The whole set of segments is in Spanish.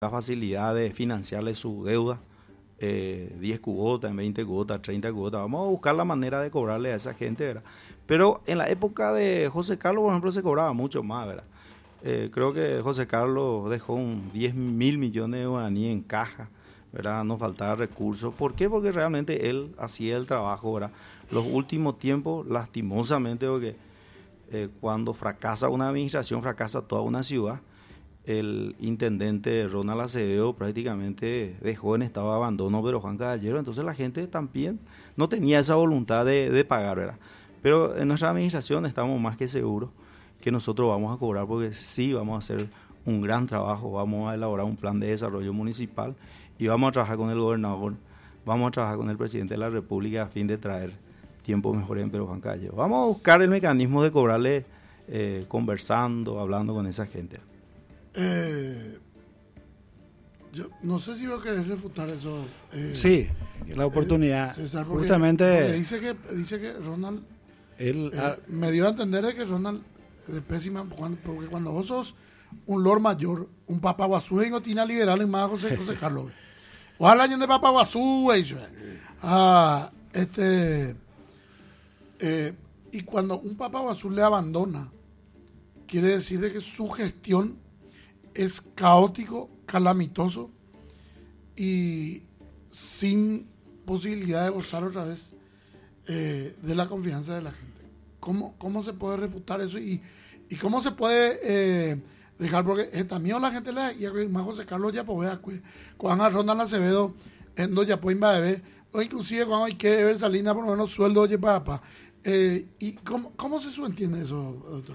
la facilidad de financiarle su deuda, 10 cuotas, en 20 cuotas, 30 cuotas. Vamos a buscar la manera de cobrarle a esa gente, ¿verdad? Pero en la época de José Carlos, por ejemplo, se cobraba mucho más, ¿verdad? Creo que José Carlos dejó 10.000 millones de guaraníes en caja, ¿verdad? No faltaba recursos. ¿Por qué? Porque realmente él hacía el trabajo, ¿verdad? Los últimos tiempos, lastimosamente, porque cuando fracasa una administración, fracasa toda una ciudad. El intendente Ronald Acevedo prácticamente dejó en estado de abandono Pedro Juan Caballero, entonces la gente también no tenía esa voluntad de pagar, ¿verdad? Pero en nuestra administración estamos más que seguros que nosotros vamos a cobrar, porque sí vamos a hacer un gran trabajo, vamos a elaborar un plan de desarrollo municipal y vamos a trabajar con el gobernador, vamos a trabajar con el presidente de la República a fin de traer tiempos mejores en Pedro Juan Caballero. Vamos a buscar el mecanismo de cobrarle conversando, hablando con esa gente. Yo no sé si vos querés refutar eso. Sí, la oportunidad. César, porque, justamente porque dice que Ronald me dio a entender de que Ronald de pésima, porque cuando vos sos un lord mayor, un papaguazú en Otina liberal en más José Carlos. Ojalá alguien de papaguazú, y cuando un papaguazú le abandona, quiere decir de que su gestión es caótico, calamitoso y sin posibilidad de gozar otra vez de la confianza de la gente. ¿Cómo se puede refutar eso y cómo se puede dejar? Porque también la gente le y más José Carlos ya pues cuando a Ronald Acevedo en ya pues bebé o inclusive cuando hay que ver Salinas por lo menos sueldo oye papá. ¿Y cómo se subentiende eso, doctor?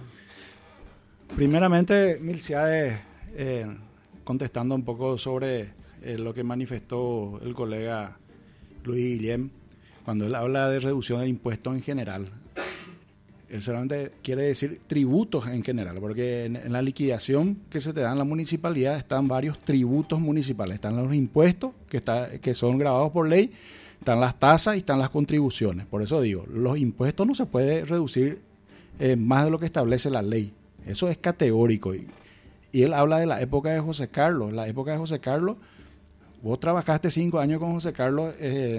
Primeramente, Milciades, contestando un poco sobre lo que manifestó el colega Luis Guillem, cuando él habla de reducción de impuestos en general, él solamente quiere decir tributos en general, porque en la liquidación que se te da en la municipalidad están varios tributos municipales, están los impuestos que son grabados por ley, están las tasas y están las contribuciones. Por eso digo, los impuestos no se puede reducir más de lo que establece la ley. Eso es categórico. Y él habla de la época de José Carlos. La época de José Carlos, vos trabajaste 5 años con José Carlos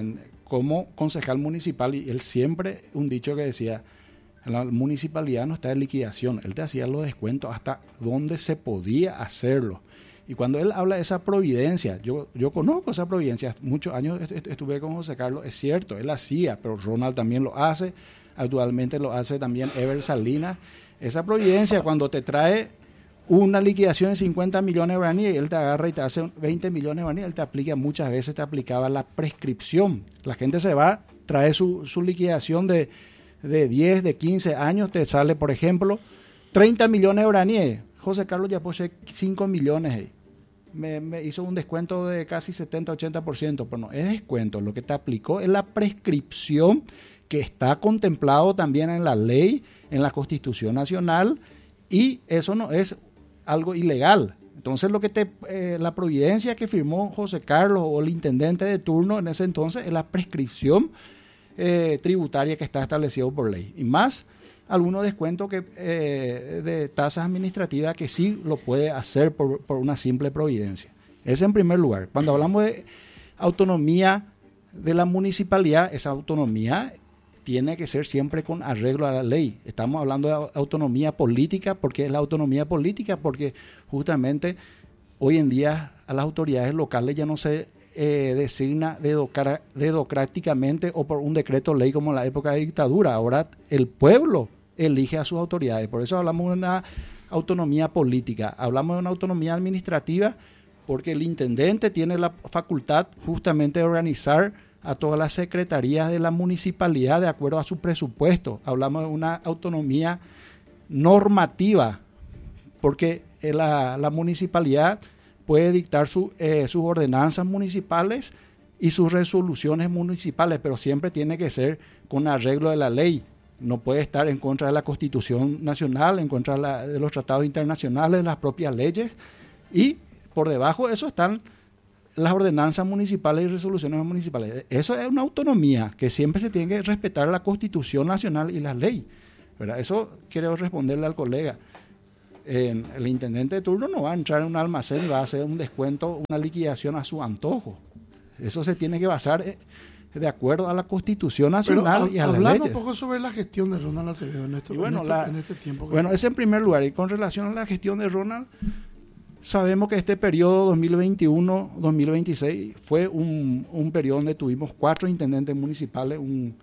como concejal municipal y él siempre, un dicho que decía, la municipalidad no está en liquidación. Él te hacía los descuentos hasta donde se podía hacerlo. Y cuando él habla de esa providencia, yo conozco esa providencia, muchos años estuve con José Carlos, es cierto, él hacía, pero Ronald también lo hace, actualmente lo hace también Ever Salinas. Esa providencia, cuando te trae una liquidación de 50 millones de guaraníes y él te agarra y te hace 20 millones de guaraníes, él te aplica, muchas veces te aplicaba la prescripción. La gente se va, trae su liquidación de 10, de 15 años, te sale, por ejemplo, 30 millones de guaraníes. José Carlos ya posee 5 millones. Me hizo un descuento de casi 70-80%, pero no es descuento. Lo que te aplicó es la prescripción que está contemplado también en la ley, en la Constitución Nacional, y eso no es algo ilegal. Entonces la providencia que firmó José Carlos o el intendente de turno en ese entonces es la prescripción tributaria que está establecido por ley. Y más algunos descuentos de tasas administrativas que sí lo puede hacer por una simple providencia. Ese en primer lugar. Cuando hablamos de autonomía de la municipalidad, esa autonomía tiene que ser siempre con arreglo a la ley. Estamos hablando de autonomía política. ¿Por qué es la autonomía política? Porque justamente hoy en día a las autoridades locales ya no se designa dedocráticamente o por un decreto ley como en la época de dictadura. Ahora el pueblo elige a sus autoridades. Por eso hablamos de una autonomía política. Hablamos de una autonomía administrativa porque el intendente tiene la facultad justamente de organizar a todas las secretarías de la municipalidad de acuerdo a su presupuesto. Hablamos de una autonomía normativa porque la municipalidad puede dictar sus ordenanzas municipales y sus resoluciones municipales, pero siempre tiene que ser con arreglo de la ley. No puede estar en contra de la Constitución Nacional, en contra de los tratados internacionales, de las propias leyes, y por debajo de eso están las ordenanzas municipales y resoluciones municipales. Eso es una autonomía que siempre se tiene que respetar la Constitución Nacional y la ley, ¿verdad? Eso quiero responderle al colega. el intendente de turno no va a entrar en un almacén y va a hacer un descuento, una liquidación a su antojo. Eso se tiene que basar de acuerdo a la Constitución Nacional y a las leyes. Hablando un poco sobre la gestión de Ronald Acevedo en este tiempo. Bueno, ese en primer lugar. Y con relación a la gestión de Ronald, sabemos que este periodo 2021-2026 fue un periodo donde tuvimos 4 intendentes municipales,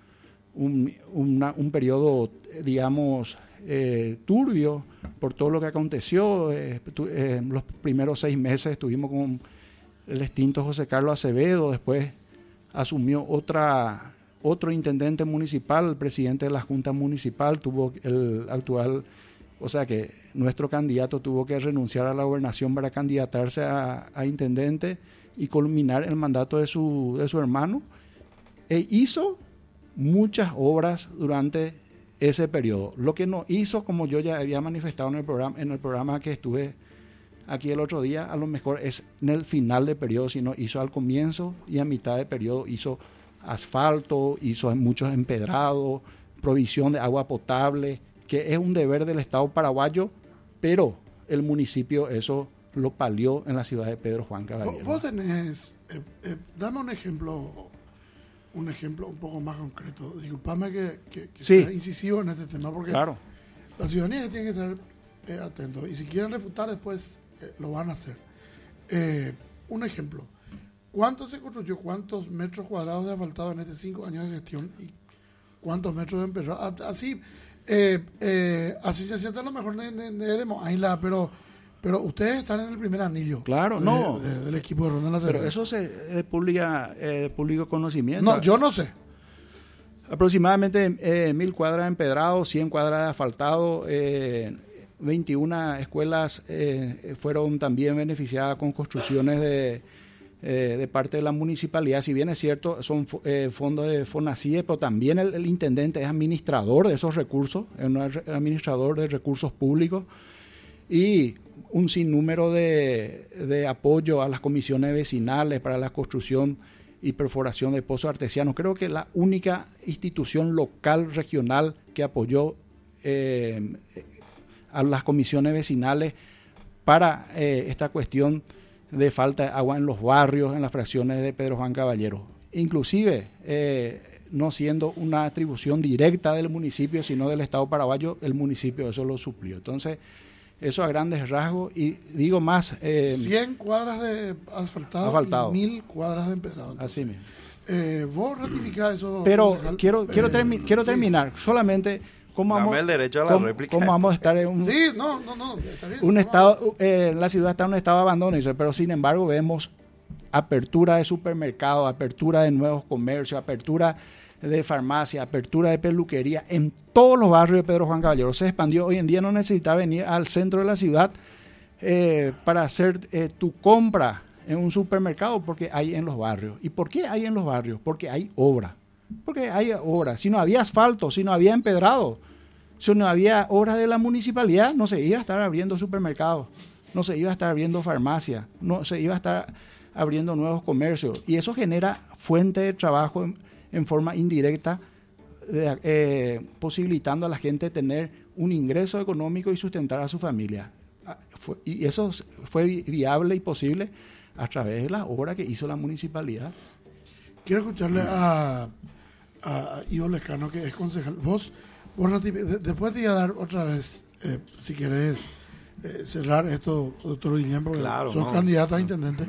un periodo, digamos, turbio por todo lo que aconteció. Los primeros 6 meses estuvimos con el extinto José Carlos Acevedo, después asumió otro intendente municipal, el presidente de la Junta Municipal, tuvo el actual, o sea que nuestro candidato tuvo que renunciar a la gobernación para candidatarse a intendente y culminar el mandato de su hermano, e hizo muchas obras durante ese periodo. Lo que no hizo, como yo ya había manifestado en el programa que estuve aquí el otro día, a lo mejor es en el final de periodo, sino hizo al comienzo y a mitad de periodo, hizo asfalto, hizo muchos empedrados, provisión de agua potable, que es un deber del Estado paraguayo, pero el municipio eso lo palió en la ciudad de Pedro Juan Caballero. Vos tenés, dame un ejemplo un poco más concreto. Disculpame que sí, sea incisivo en este tema, porque claro, la ciudadanía tiene que estar atento, y si quieren refutar después lo van a hacer. Un ejemplo, ¿cuánto se construyó? ¿Cuántos metros cuadrados de asfaltado en estos 5 años de gestión? ¿Y cuántos metros de empedrado? Así se siente a lo mejor de Moaila, pero ustedes están en el primer anillo. Claro, del equipo de Ronald Acevedo. Pero eso es público conocimiento. No, yo no sé. Aproximadamente 1.000 cuadras de empedrado, 100 cuadras de asfaltado, 21 escuelas fueron también beneficiadas con construcciones de parte de la municipalidad. Si bien es cierto, son fondos de FONACIE, pero también el intendente es administrador de esos recursos, es un administrador de recursos públicos, y un sinnúmero de apoyo a las comisiones vecinales para la construcción y perforación de pozos artesianos. Creo que la única institución local, regional, que apoyó a las comisiones vecinales para esta cuestión de falta de agua en los barrios, en las fracciones de Pedro Juan Caballero. Inclusive, no siendo una atribución directa del municipio, sino del Estado paraguayo, el municipio eso lo suplió. Entonces, eso a grandes rasgos, y digo más... 100 cuadras de asfaltado. Y 1.000 cuadras de empedrado. Entonces, así mismo. ¿Vos ratificás eso? Pero quiero terminar solamente... ¿Cómo vamos a estar en un, sí, no, está bien, un estado, la ciudad está en un estado de abandono, pero sin embargo vemos apertura de supermercados, apertura de nuevos comercios, apertura de farmacia, apertura de peluquería en todos los barrios de Pedro Juan Caballero. Se expandió, hoy en día no necesitas venir al centro de la ciudad para hacer tu compra en un supermercado, porque hay en los barrios. ¿Y por qué hay en los barrios? Porque hay obra. Porque hay obras. Si no había asfalto, si no había empedrado, si no había obras de la municipalidad, no se iba a estar abriendo supermercados, no se iba a estar abriendo farmacias, no se iba a estar abriendo nuevos comercios. Y eso genera fuente de trabajo en forma indirecta, posibilitando a la gente tener un ingreso económico y sustentar a su familia. Y eso fue viable y posible a través de las obras que hizo la municipalidad. Quiero escucharle a Ivo Lescano, que es concejal. Vos después te voy a dar otra vez, si querés cerrar esto, doctor Guillén, porque sos candidato a intendente.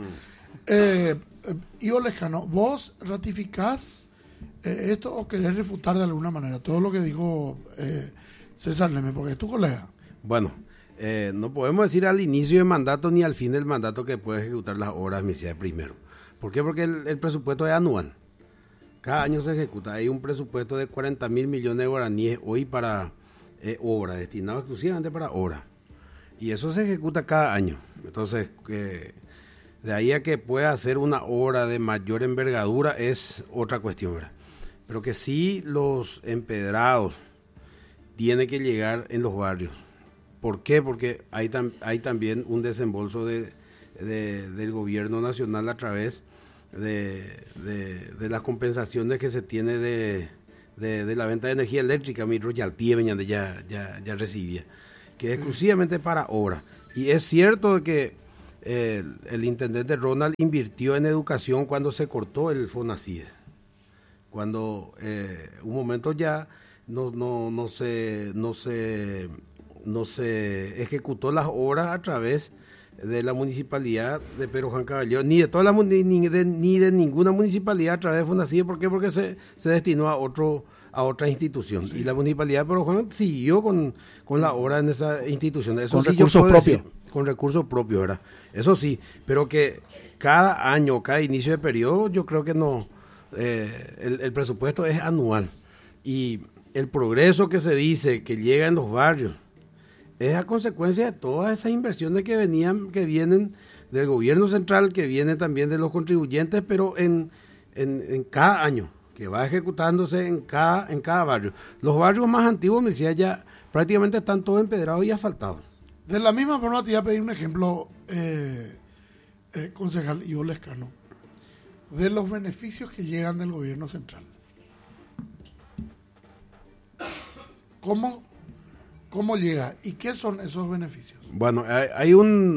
Ivo Lescano, ¿vos ratificás esto o querés refutar de alguna manera todo lo que dijo César Leme, porque es tu colega? Bueno, no podemos decir al inicio del mandato ni al fin del mandato que puede ejecutar las obras de mi ciudad primero. ¿Por qué? Porque el presupuesto es anual. Cada año se ejecuta. Hay un presupuesto de 40.000 millones de guaraníes hoy para obra, destinado exclusivamente para obra. Y eso se ejecuta cada año. Entonces, de ahí a que pueda hacer una obra de mayor envergadura es otra cuestión, ¿verdad? Pero que sí los empedrados tienen que llegar en los barrios. ¿Por qué? Porque hay también un desembolso del gobierno nacional a través de las compensaciones que se tiene de la venta de energía eléctrica, mi royalty ya recibía. que es exclusivamente para obras. Y es cierto que el intendente Ronald invirtió en educación cuando se cortó el FONACIE. Cuando un momento ya no se ejecutó las obras a través de la municipalidad de Pedro Juan Caballero, ni de toda ni de ninguna municipalidad a través de FONACIE. ¿Por qué? Porque se destinó a otra institución. Sí. Y la municipalidad de Pedro Juan siguió con la obra en esa institución. Eso con sí recursos propios. Con recursos propios, ¿verdad? Eso sí, pero que cada año, cada inicio de periodo, yo creo que no. El presupuesto es anual. Y el progreso que se dice que llega en los barrios es a consecuencia de todas esas inversiones que vienen del gobierno central, que vienen también de los contribuyentes, pero en cada año, que va ejecutándose en cada barrio. Los barrios más antiguos, me decía, ya prácticamente están todos empedrados y asfaltados. De la misma forma te iba a pedir un ejemplo, concejal Ivo Lescano, de los beneficios que llegan del gobierno central. ¿Cómo llega y qué son esos beneficios? Bueno, hay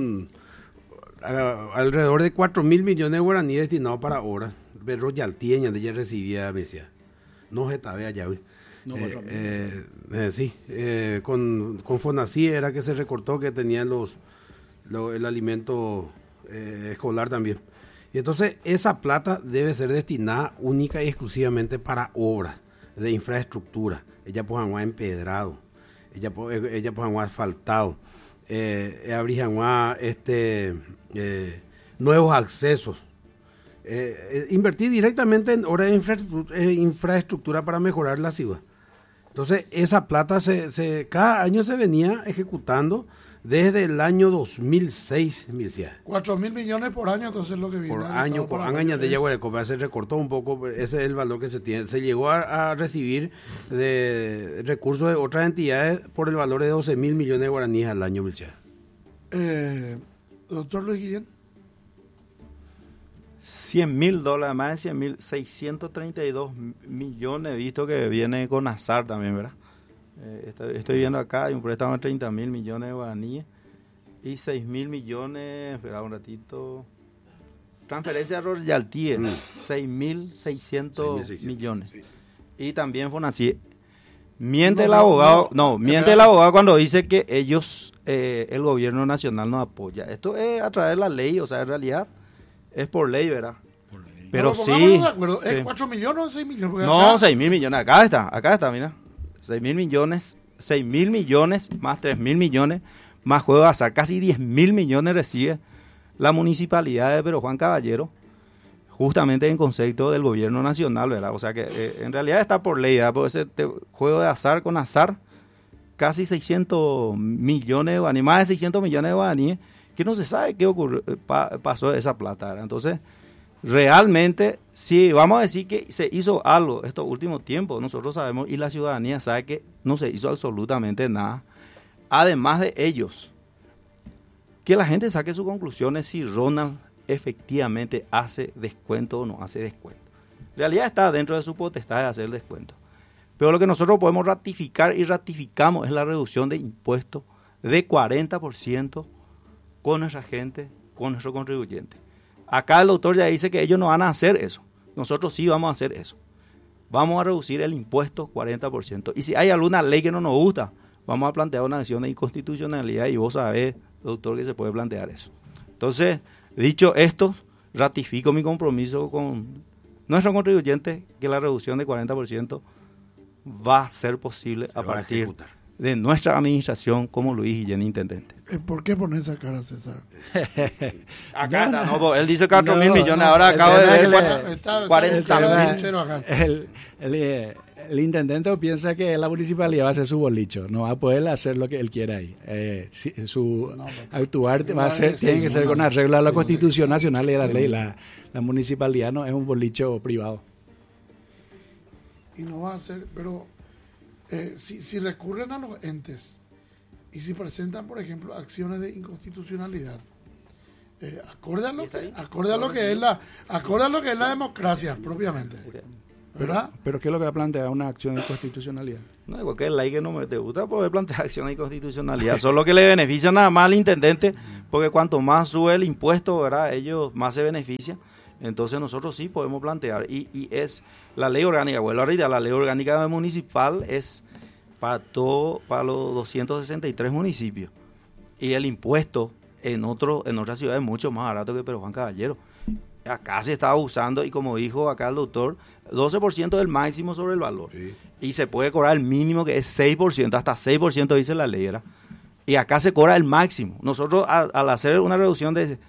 alrededor de 4.000 millones de guaraníes destinados para obras. Pero Yaltieña, de ella recibía, me decía, no se tabe allá, güey. No, sí, con FONACIE era que se recortó, que tenían el alimento escolar también. Y entonces esa plata debe ser destinada única y exclusivamente para obras de infraestructura. Ella pues han empedrado, ella pues han asfaltado, nuevos accesos. Invertir directamente en obras de infraestructura para mejorar la ciudad. Entonces, esa plata cada año se venía ejecutando desde el año 2006, me decía. 4.000 millones por año, entonces lo que viene. Por año, por año de Yaguarecopa, se recortó un poco, ese es el valor que se tiene. Se llegó a recibir de recursos de otras entidades por el valor de 12.000 millones de guaraníes al año, me decía. Doctor Luis Guillén. $100.000, más de 100.000, 632 millones, visto que viene con azar también, ¿verdad? Estoy viendo acá, hay un préstamo de 30.000 millones de guaraníes y 6.000 millones, espera un ratito, transferencia a royalties, 6.600 millones. Sí. Y también FONACIE. Miente el abogado cuando dice que ellos, el gobierno nacional nos apoya. Esto es a través de la ley, o sea, en realidad es por ley, ¿verdad? Por ley. Pero sí. De acuerdo. ¿Es 4 millones o 6 millones? No, 6.000 millones. Acá está, mira. 6.000 millones, más 3.000 millones, más juego de azar. Casi 10.000 millones recibe la municipalidad de Pedro Juan Caballero, justamente en concepto del gobierno nacional, ¿verdad? O sea que en realidad está por ley, ¿verdad? Por ese juego de azar con azar, casi 600 millones de guaraníes, más de 600 millones de guaraníes, que no se sabe qué pasó de esa plata, ¿verdad? Entonces, realmente, si vamos a decir que se hizo algo estos últimos tiempos, nosotros sabemos y la ciudadanía sabe que no se hizo absolutamente nada. Además de ellos, que la gente saque sus conclusiones si Ronald efectivamente hace descuento o no hace descuento. En realidad está dentro de su potestad de hacer el descuento. Pero lo que nosotros podemos ratificar y ratificamos es la reducción de impuestos de 40% con nuestra gente, con nuestro contribuyente. Acá el doctor ya dice que ellos no van a hacer eso. Nosotros sí vamos a hacer eso. Vamos a reducir el impuesto 40%. Y si hay alguna ley que no nos gusta, vamos a plantear una acción de inconstitucionalidad y vos sabés, doctor, que se puede plantear eso. Entonces, dicho esto, ratifico mi compromiso con nuestro contribuyente que la reducción de 40% va a ser posible a partir de nuestra administración como Luis Guillén, intendente. ¿Por qué pones esa cara, César? Acá está, no, él dice 4.000 millones, ahora acabo de ver 40.000. El intendente piensa que la municipalidad va a hacer su bolicho, no va a poder hacer lo que él quiera ahí. Actuar tiene que ser con arreglo a la Constitución Nacional y a la ley. La municipalidad no es un bolicho privado. Y no va a ser, pero si recurren a los entes y si presentan, por ejemplo, acciones de inconstitucionalidad, acorde a lo que es la democracia propiamente. ¿verdad? Pero ¿qué es lo que va a plantear una acción de inconstitucionalidad? No, cualquier ley que no me te gusta poder plantear acción de inconstitucionalidad. Solo que le beneficia nada más al intendente, porque cuanto más sube el impuesto, ¿verdad? Ellos más se benefician. Entonces nosotros sí podemos plantear. Y es la ley orgánica, vuelvo a reiterar, la ley orgánica municipal es para los 263 municipios. Y el impuesto en otras ciudades es mucho más barato que Pedro Juan Caballero. Acá se está usando, y como dijo acá el doctor, 12% del máximo sobre el valor. Sí. Y se puede cobrar el mínimo, que es 6%, hasta 6% dice la ley, ¿verdad? Y acá se cobra el máximo. Nosotros al hacer una reducción de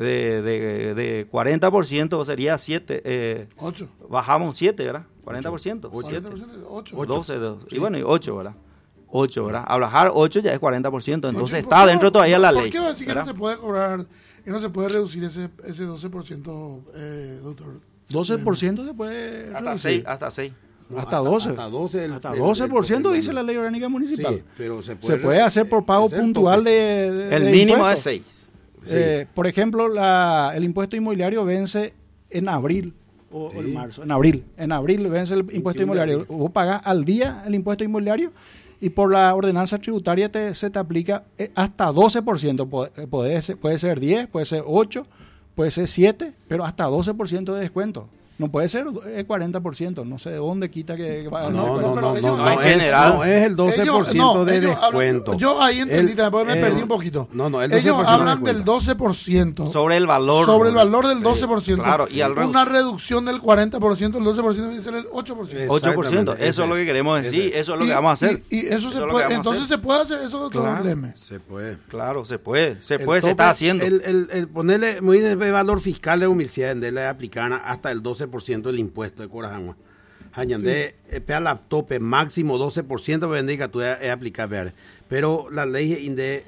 40% sería 7. 8. Bajamos 7, ¿verdad? 40%. 8. 12, sí. Y bueno, y 8, ¿verdad? 8, ¿verdad? Al bajar 8 ya es 40%, entonces está dentro todavía la ley. ¿Por qué va a decir que no se puede cobrar, que no se puede reducir ese 12%, doctor? 12% se puede reducir. Hasta 6. No, hasta 12. Hasta 12% dice la ley orgánica municipal. Sí, pero se puede hacer por pago puntual de el mínimo es 6. Sí. Por ejemplo, el impuesto inmobiliario vence en abril o en marzo. En abril vence el impuesto inmobiliario. Vos pagás al día el impuesto inmobiliario y por la ordenanza tributaria se te aplica hasta 12%. Puede ser 10, puede ser 8, puede ser 7, pero hasta 12% de descuento. No puede ser 40%, no sé de dónde quita que va a No, en general. No es el 12% de descuento. Yo ahí entendí, después me perdí un poquito. Ellos hablan del 12%. Sobre el valor. Sobre el valor del 12%. Claro, y una reducción del 40%, el 12% dice el 8%. 8%, eso es lo que queremos decir, eso es lo que vamos a hacer. Y eso se puede, entonces se puede hacer eso, doctor Leme. Se puede. Claro, se puede, se está haciendo. El ponerle muy de valor fiscal de humildad, de la aplicar hasta el 12% del impuesto de Corajangua. Hañandé, pea la tope máximo 12%, vendría tú es aplicar, pero la ley inde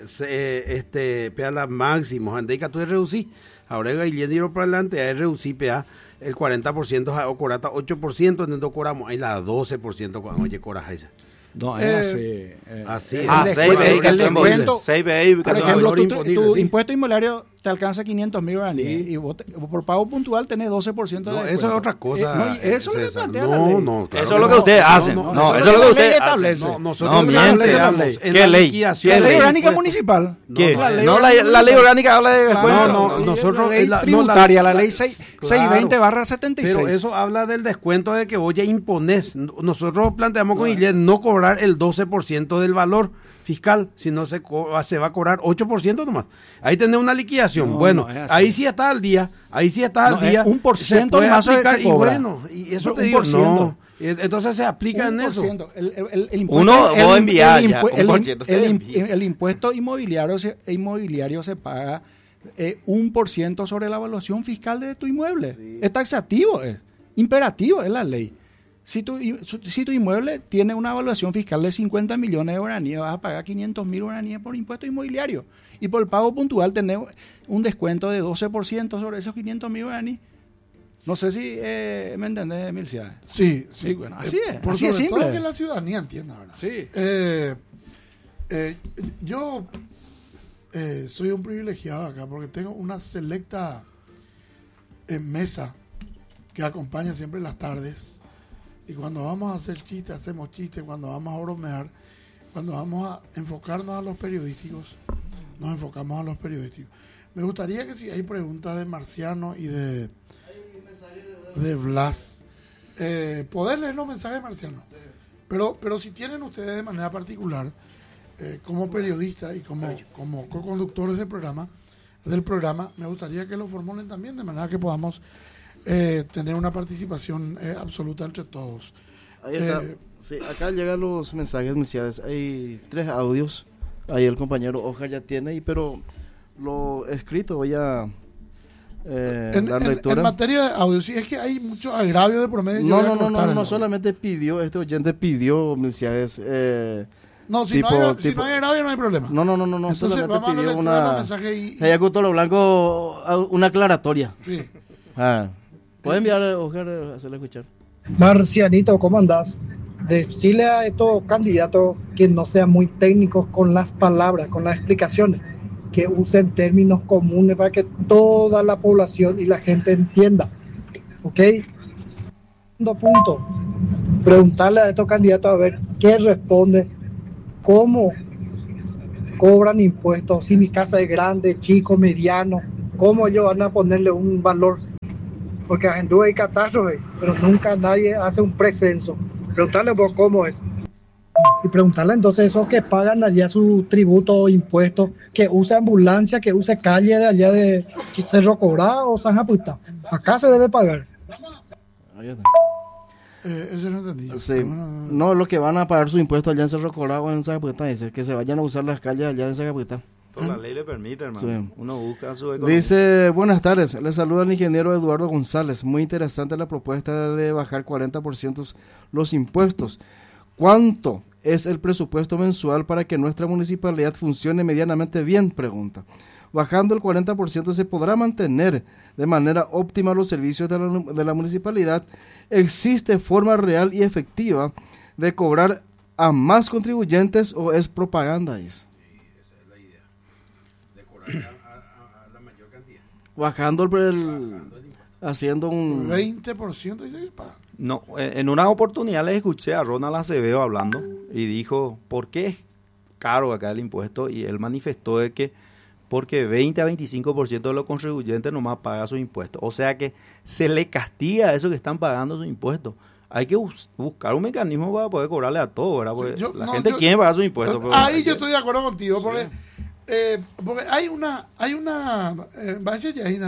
pea la máximo, handé tú es reducir. Ahora el dinero para adelante es reducir pea el 40% o corata 8%, entonces cobramos ahí la 12% cuando oye coraje. No, es así. El descuento. Por ejemplo, tu impuesto inmobiliario te alcanza 500.000 guaraníes y vos por pago puntual tenés 12% de descuento. Eso es otra cosa. Eso es lo que plantea la ley. Claro eso es lo que ustedes hacen. No, eso es lo que ustedes hacen. Nosotros miente. ¿Qué ley? ¿Qué ley orgánica municipal? ¿Qué? No, la ley orgánica habla de descuento. No, nosotros la ley tributaria, la ley 620/76. Pero eso habla del descuento de que vos ya imponés. Nosotros planteamos con Guillermo no cobrar el 12% del valor fiscal, si no se va a cobrar 8% nomás. Ahí tenés una liquidación. Bueno, ahí sí está al día. Ahí sí está al día. 1% más se cobra. Y bueno, y eso te digo, no. Entonces se aplica en eso. El impuesto inmobiliario se paga 1% sobre la evaluación fiscal de tu inmueble. Sí. Es taxativo, es imperativo, es la ley. Si tu inmueble tiene una evaluación fiscal de 50 millones de guaraníes, vas a pagar 500.000 guaraníes por impuesto inmobiliario. Y por el pago puntual tenés un descuento de 12% sobre esos 500.000 guaraníes. No sé si me entendés, Emilcia. Sí. Bueno, así es. Por así es simple. Todo que la ciudadanía entienda, ¿verdad? Sí. Yo soy un privilegiado acá porque tengo una selecta mesa que acompaña siempre las tardes. Y cuando vamos a hacer chistes, hacemos chistes. Cuando vamos a bromear, cuando vamos a enfocarnos a los periodísticos, nos enfocamos a los periodísticos. Me gustaría que si hay preguntas de Marciano y de Blas, poder leer los mensajes de Marciano. Pero si tienen ustedes de manera particular, como periodistas y como co-conductores del programa, me gustaría que lo formulen también, de manera que podamos tener una participación absoluta entre todos. Ahí está. Sí, acá llegan los mensajes iniciales. Hay 3 audios. Ahí el compañero Ojar ya tiene, pero lo escrito voy a dar lectura. En materia de audio, sí, es que hay mucho agravio de promedio. No, solamente pidió, este oyente pidió mensajes. No, si no hay agravio no hay problema. No. Entonces solamente pidió una Cotoro Blanco una aclaratoria. Sí. ¿Puede enviar Ojar a hacerle escuchar? Marcianito, ¿cómo andás? Decirle a estos candidatos que no sean muy técnicos con las palabras, con las explicaciones, que usen términos comunes para que toda la población y la gente entienda. ¿Ok? punto, preguntarle a estos candidatos a ver qué responde, cómo cobran impuestos, si mi casa es grande, chico, mediano, cómo ellos van a ponerle un valor, porque en Andúa hay catástrofe, pero nunca nadie hace un precenso. Preguntarle por cómo es. Y preguntarle entonces esos que pagan allá su tributo o impuestos, que use ambulancia, que use calle de allá de Cerro Colorado o San Japuita. Acá se debe pagar. Ahí está. Eso no entendí. Sí. No, los que van a pagar su impuesto allá en Cerro Colorado o en San Japuita, dice que se vayan a usar las calles allá en San Japuita. Toda la ley le permite, hermano. Sí. Uno busca su economía. Dice, buenas tardes, le saluda el ingeniero Eduardo González. Muy interesante la propuesta de bajar 40% los impuestos. ¿Cuánto es el presupuesto mensual para que nuestra municipalidad funcione medianamente bien? Pregunta. Bajando el 40% se podrá mantener de manera óptima los servicios de la municipalidad. ¿Existe forma real y efectiva de cobrar a más contribuyentes o es propaganda? Dice. A la mayor cantidad. Bajando haciendo un 20% dice que pagan. No, en una oportunidad les escuché a Ronald Acevedo hablando y dijo, ¿por qué es caro acá el impuesto? Y él manifestó de que porque 20 a 25% de los contribuyentes nomás pagan sus impuestos. O sea que se le castiga a esos que están pagando sus impuestos. Hay que buscar un mecanismo para poder cobrarle a todo, ¿verdad? Porque Sí, la gente quiere pagar sus impuestos. Pero Ahí yo estoy de acuerdo contigo, porque hay una va a decir Yahina,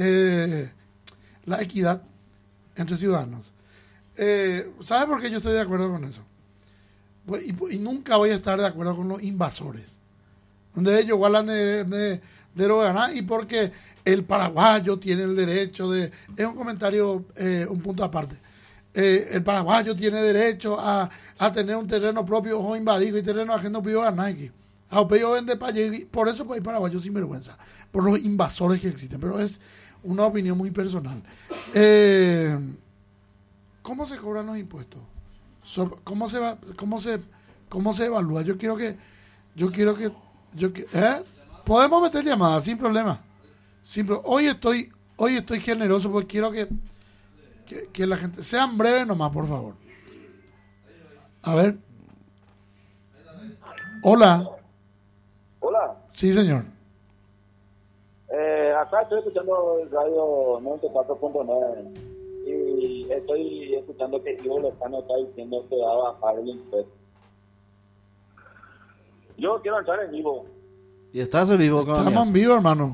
la equidad entre ciudadanos. ¿Sabe por qué yo estoy de acuerdo con eso? Pues, y nunca voy a estar de acuerdo con los invasores, donde ellos hablan de lo ganar y porque el paraguayo tiene el derecho de... Es un comentario, un punto aparte. El paraguayo tiene derecho a tener un terreno propio o invadido y terreno ajeno pidió ganar aquí. A Opello vende para allá y por eso pues, hay paraguayos sin vergüenza, por los invasores que existen, pero es una opinión muy personal. ¿Cómo se cobran los impuestos? ¿Cómo se evalúa? Yo quiero que podemos meter llamadas sin problema. Hoy estoy generoso porque quiero que la gente sean breves nomás, por favor. A ver. Hola. Hola. Sí, señor. Acá estoy escuchando el radio 94.9 y estoy escuchando que Ivo Lezcano está diciendo que va a bajar el impuesto. Yo quiero entrar en vivo. ¿Y estás en vivo? Estamos en vivo, hermano.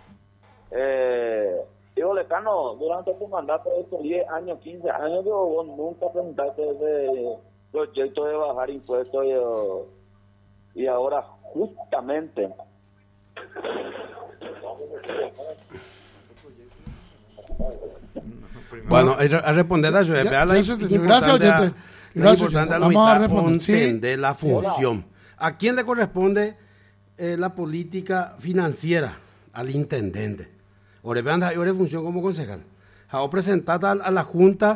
Ivo Lezcano, durante tu mandato de estos 10 años, 15 años, vos nunca presentaste ese proyecto de bajar impuestos y ahora justamente... Bueno, a responder a eso, gracias, oyente. Gracias, vamos a responder de la función. ¿A quién le corresponde la política financiera? Al intendente. Ahora vean, hay una función como concejal. Ha presentado a la Junta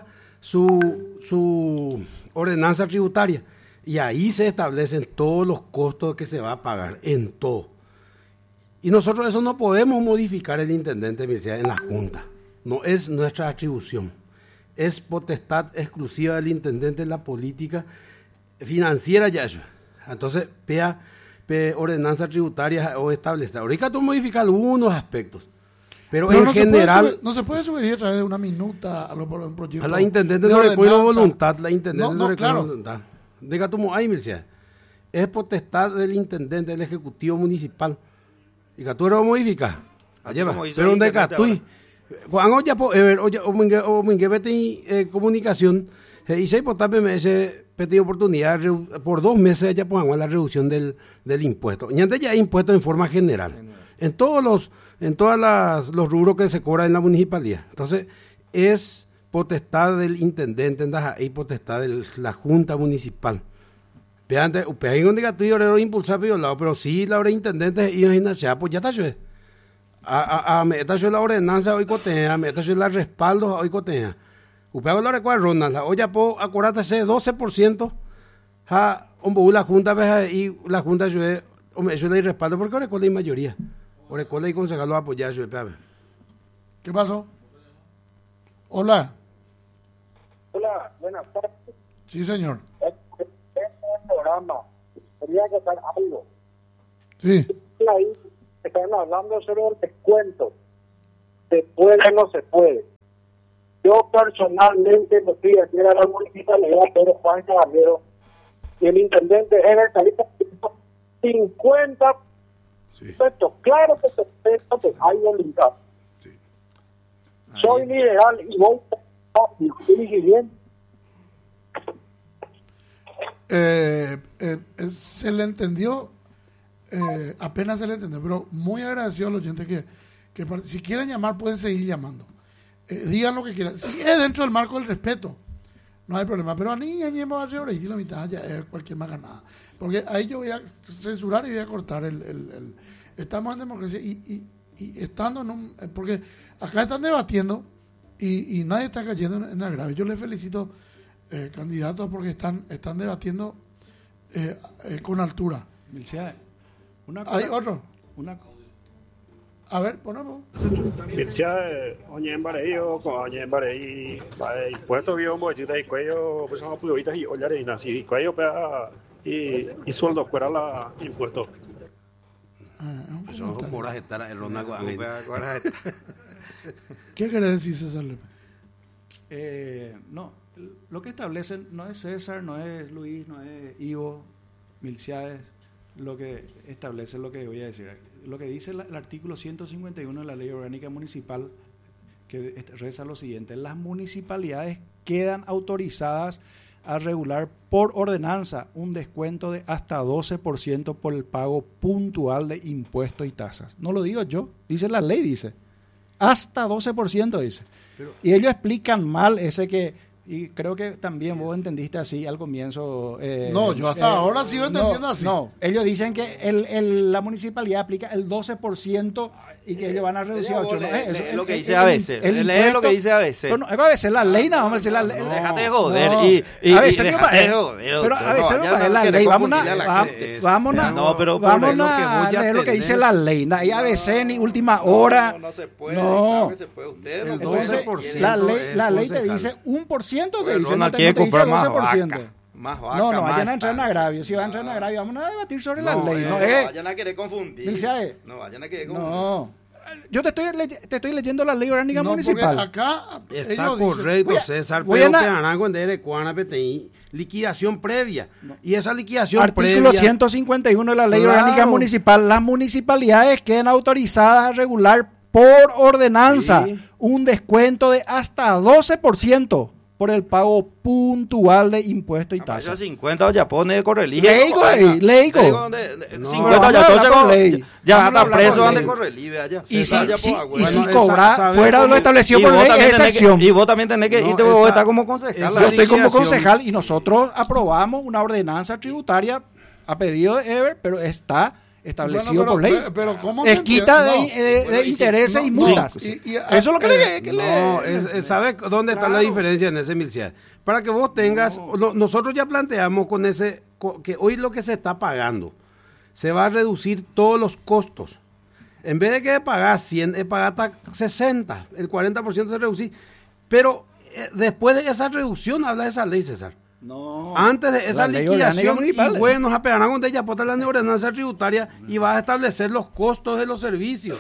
su ordenanza tributaria y ahí se establecen todos los costos que se va a pagar en todo. Y nosotros eso no podemos modificar el intendente en la Junta. No es nuestra atribución. Es potestad exclusiva del intendente en la política financiera ya eso. Entonces, ordenanza tributaria o establecida. Ahorita tú modificas algunos aspectos. Pero en general... no se puede sugerir a través de una minuta a los proyectos. A la intendente no recuerdo voluntad. La intendente no recuerdo voluntad. Diga tú, ahí, Mircea. Es potestad del intendente, del ejecutivo municipal. Y que tú eres modificar. Pero donde que tú... Cuando ya o vete comunicación y se potable ese pedido oportunidad por 2 meses ya pongan la reducción del impuesto. Y antes ya hay impuestos en forma general. En todos los rubros que se cobran en la municipalidad. Entonces, es potestad del intendente, hay potestad de la junta municipal. Vean, hay un negativo impulsar pero sí la hora intendente y pues ya está yo. Me está yo la ordenanza hoy cotea, me está yo la respaldo hoy cotea. Upeo la recuerda Ronald, hoy ya puedo acordarte ese 12%. La junta y la junta yo le respaldo porque ahora con la mayoría. Ahora con la concejal lo apoyar yo. ¿Qué pasó? Hola. Hola, buenas tardes. Sí, señor. Este programa, quería contar algo. Sí. Ahí están hablando sobre el descuento. ¿Se puede o no se puede? Yo personalmente me fui a decir a la municipalidad, pero Juan Caballero, y el intendente en el tarifa 50 pesos. Claro que se puede, que hay voluntad. Ahí. Soy liberal y voy a bien. Se le entendió, apenas se le entendió, pero muy agradecido a los oyentes que si quieren llamar pueden seguir llamando. Digan lo que quieran. Si es dentro del marco del respeto, no hay problema. Pero a niña llevo a y la mitad ya es cualquier más ganada. Porque ahí yo voy a censurar y voy a cortar estamos en democracia y estando en un... Porque acá están debatiendo y nadie está cayendo en agravio. Yo les felicito, candidatos, porque están debatiendo con altura. ¿Hay otro? A ver, ponemos. Oye, Barello, Barello, puesto bien, voy a decir, cuello, pues son apoyistas y ollarina, si cuello y sueldo fuera la impuesto. Son horas estar en ronda. ¿Qué quiere decir, César López? No, lo que establecen no es César, no es Luis, no es Ivo, Milciades. Lo que establece lo que voy a decir. Lo que dice el artículo 151 de la Ley Orgánica Municipal, que reza lo siguiente: las municipalidades quedan autorizadas a regular por ordenanza un descuento de hasta 12% por el pago puntual de impuestos y tasas. No lo digo yo, dice la ley, dice. Hasta 12% dice. Y ellos explican mal ese que... Y creo que también vos entendiste así al comienzo. No, yo hasta ahora sigo entendiendo así. No, ellos dicen que la municipalidad aplica el 12% y que ellos van a reducir a 8%. Es lo que dice a veces. Lee lo que dice a veces. Bueno, a veces la ley, no, vamos a decir la ley. Déjate de joder. A veces no va pero a veces no va la ley. Vamos a leer lo que dice la ley. Y a veces ni última hora. No se puede. Claro que se puede. Usted no puede. La ley te dice 1%. No quiere comprar más vaca. No vayan a entrar en agravio. Si van a entrar en agravio, vamos a debatir sobre la ley. No vayan a querer confundir. No vayan a querer confundir. No. Yo te estoy leyendo la Ley Orgánica Municipal. Acá está correcto, César, pero que Arango de Cuana PTI, liquidación previa. Y esa liquidación previa. Artículo 151 de la Ley Orgánica Municipal. Las municipalidades quedan autorizadas a regular por ordenanza un descuento de hasta 12% por el pago puntual de impuestos y tasas. Esos 50 ya pone de correlive. Leigo. 50 ya entonces ya está preso ande correlive allá. Y si cobra fuera de lo establecido por ley es acción. Y vos también tenés que irte, vos estás como concejal. Yo estoy como concejal y nosotros aprobamos una ordenanza tributaria a pedido de Ever, pero está establecido por ley. Pero ¿cómo es quita de intereses y multas. Eso es lo que ¿Sabe dónde está la diferencia en ese Milciades? Para que vos tengas, nosotros ya planteamos con ese, que hoy lo que se está pagando, se va a reducir todos los costos. En vez de que pagar 100, pagar hasta 60, el 40% se reduce. Pero después de esa reducción habla de esa ley, César. No. Antes de esa liquidación, y bueno, apegarán con ella por la ordenanza tributaria y va a establecer los costos de los servicios,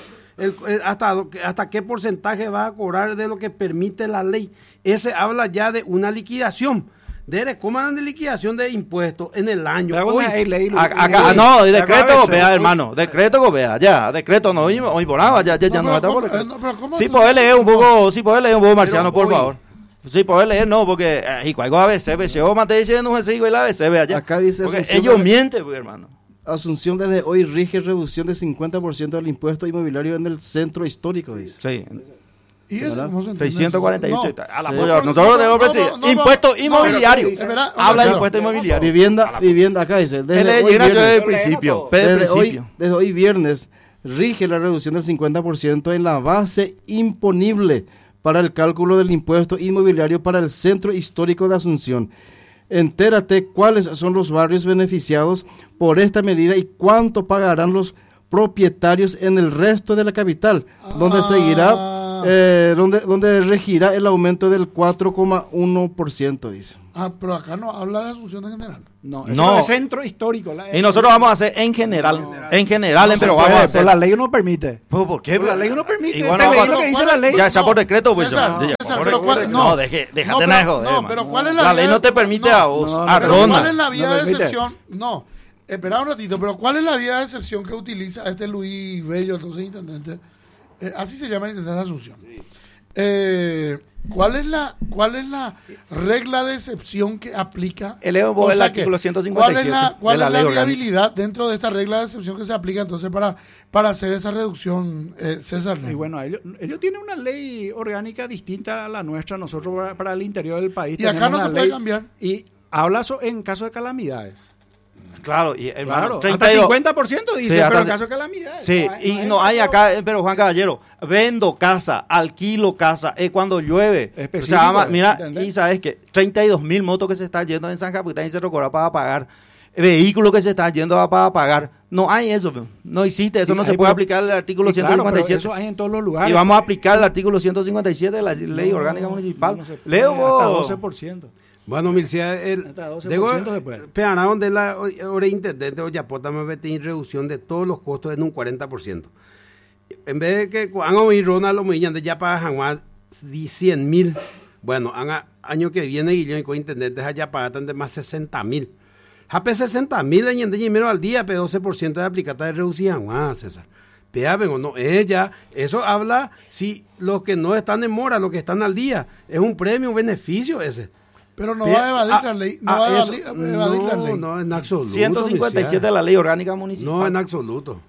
hasta qué porcentaje va a cobrar de lo que permite la ley. Ese habla ya de una liquidación. ¿Cómo andan de liquidación de impuestos en el año? Acá, no, decreto Gobea, hermano. Decreto Gobea, ya. Decreto no, hoy por nada, ya no está por decreto. Si podés leer un poco, Marciano, por favor. Sí, poder leer, no, porque y cualquier ABC, o mate diciendo un y la ABC, ve allá. Acá dice porque ellos mienten, pues, hermano. Asunción desde hoy rige reducción de 50% del impuesto inmobiliario en el centro histórico, dice. Sí. ¿Y eso 648. Nosotros debemos decir impuesto inmobiliario. Habla de impuesto inmobiliario. Vivienda, acá dice. Desde el principio. Desde hoy viernes rige la reducción del 50% en la base imponible para el cálculo del impuesto inmobiliario para el Centro Histórico de Asunción. Entérate cuáles son los barrios beneficiados por esta medida y cuánto pagarán los propietarios en el resto de la capital, donde seguirá donde regirá el aumento del 4,1%, dice. Pero acá no habla de Asunción en general. No, No. es centro histórico. Y nosotros vamos a hacer en general. En general, pero vamos a hacer. La ley no permite. ¿Por qué? La ley no permite. Igual Te no leí vamos a lo que hacer. dice la ley. Ya por decreto, pues. César, ya, César, por pero decreto. ¿cuál? No, déjate de joder, No, man. pero ¿cuál es La vía ley no te de- permite no, a vos. no, a no, ¿Cuál Ronda. es la vía No de permite. excepción? No, espera un ratito, pero ¿cuál es la vía de excepción que utiliza este Luis Bello, entonces intendente? Así se llama el intendente de Asunción. ¿Cuál es la regla de excepción que aplica? Eleva O el sea artículo que, 157 ¿Cuál de la es ley la orgánica. viabilidad dentro de esta regla de excepción que se aplica entonces para hacer esa reducción, César? Y bueno, ellos tienen una ley orgánica distinta a la nuestra. Nosotros para el interior del país Y acá tenemos no una se puede ley cambiar. Y habla en caso de calamidades. Claro, y hermano, Claro, hasta 50% dice, Sí, hasta pero en se- caso de calamidades. Sí, y no hay acá, pero Juan Caballero, vendo casa, alquilo casa, cuando llueve. Específico, Mira, ¿entendés? y sabes que 32.000 motos que se están yendo en San Capitán y Cerro Corá para pagar, vehículos que se están yendo para pagar. No hay eso, no existe, eso Sí, no se hay, puede pero- aplicar el artículo Y claro, pero 157. eso hay en todos los lugares. Y vamos a aplicar el artículo 157 de la ley orgánica municipal. No se puede, Leo hasta vos. 12%. Bueno, Milcia, Hasta 12% se puede. Peana, donde la hora intendente Oyapota me tiene reducción de todos los costos en un 40%. En vez de que han oído Ronald Omillán de ya para Janguá 100.000, bueno, año que viene Guillermo y con intendentes allá pagan de más 60.000. Jape 60.000 en de menos al día, pero 12% de aplicata de reducir Janguá, César. Pea, vengo, no, ella, eso habla si los que no están en mora, los que están al día, es un premio, un beneficio ese. Pero no va a evadir la ley. No va a evadir la ley. No, en absoluto. 157 de la ley orgánica municipal. No, en absoluto.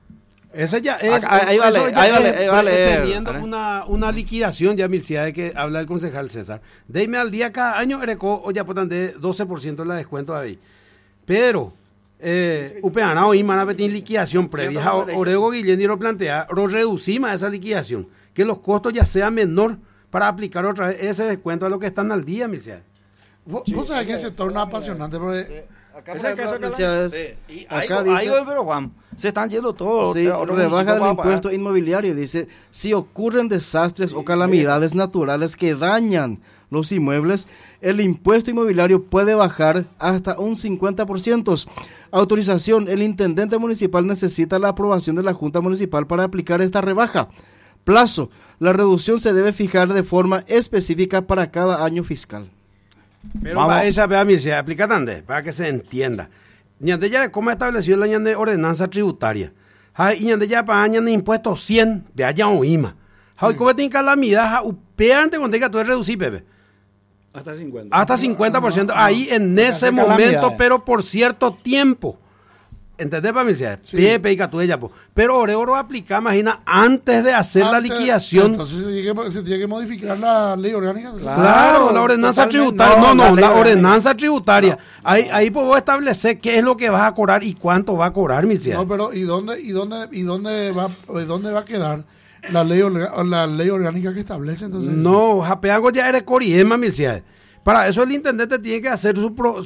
Ese ya es. Ahí vale, eso ya ahí vale, es ahí vale. teniendo una liquidación, ya Milcia, de que habla el concejal César. Deme al día cada año, Ereco, o ya potan de 12% de la descuento ahí. Pero, Upeana hoy van a pedir liquidación previa. 157. Orego Guillén lo plantea, lo reducimos esa liquidación. Que los costos ya sean menor para aplicar otra vez ese descuento a los que están al día, Milcia. Vos sabés que se torna apasionante porque Acá, Ese por ejemplo, caso de decía, Y acá ahí, dice, pero Juan, se están yendo todos. sí, Otros rebaja municipios el van a pagar. impuesto inmobiliario. Dice, si ocurren desastres o calamidades naturales que dañan los inmuebles, el impuesto inmobiliario puede bajar hasta un 50%. Autorización, el intendente municipal necesita la aprobación de la Junta Municipal para aplicar esta rebaja. Plazo, la reducción se debe fijar de forma específica para cada año fiscal. Pero Vamos. para esa, vea, Milcia, explica tande, para que se entienda. Ñande ya cómo estableció la ñande ordenanza tributaria. Y ñande ya para ñande impuesto 100, de allá oíma. Y cómo tiene calamidad, upeante cuando que tú reducir, bebé. Hasta 50. Hasta 50%, ahí en ese momento, calamidades. pero por cierto tiempo. ¿Entendés, para Milcia? Sí. Pepe y Catuella, po. Pero Oreo aplica, imagina, antes de hacer la antes- liquidación. Entonces se tiene que modificar la ley orgánica. Claro, la ordenanza totalmente. tributaria. No, No, la ley ordenanza tributaria. Ahí puedo establecer qué es lo que vas a cobrar y cuánto va a cobrar, mi ciudad. No, pero ¿y dónde va a quedar la ley orgánica que establece entonces? No, japeago ya eres coriema, mi ciudad. Para eso el intendente tiene que hacer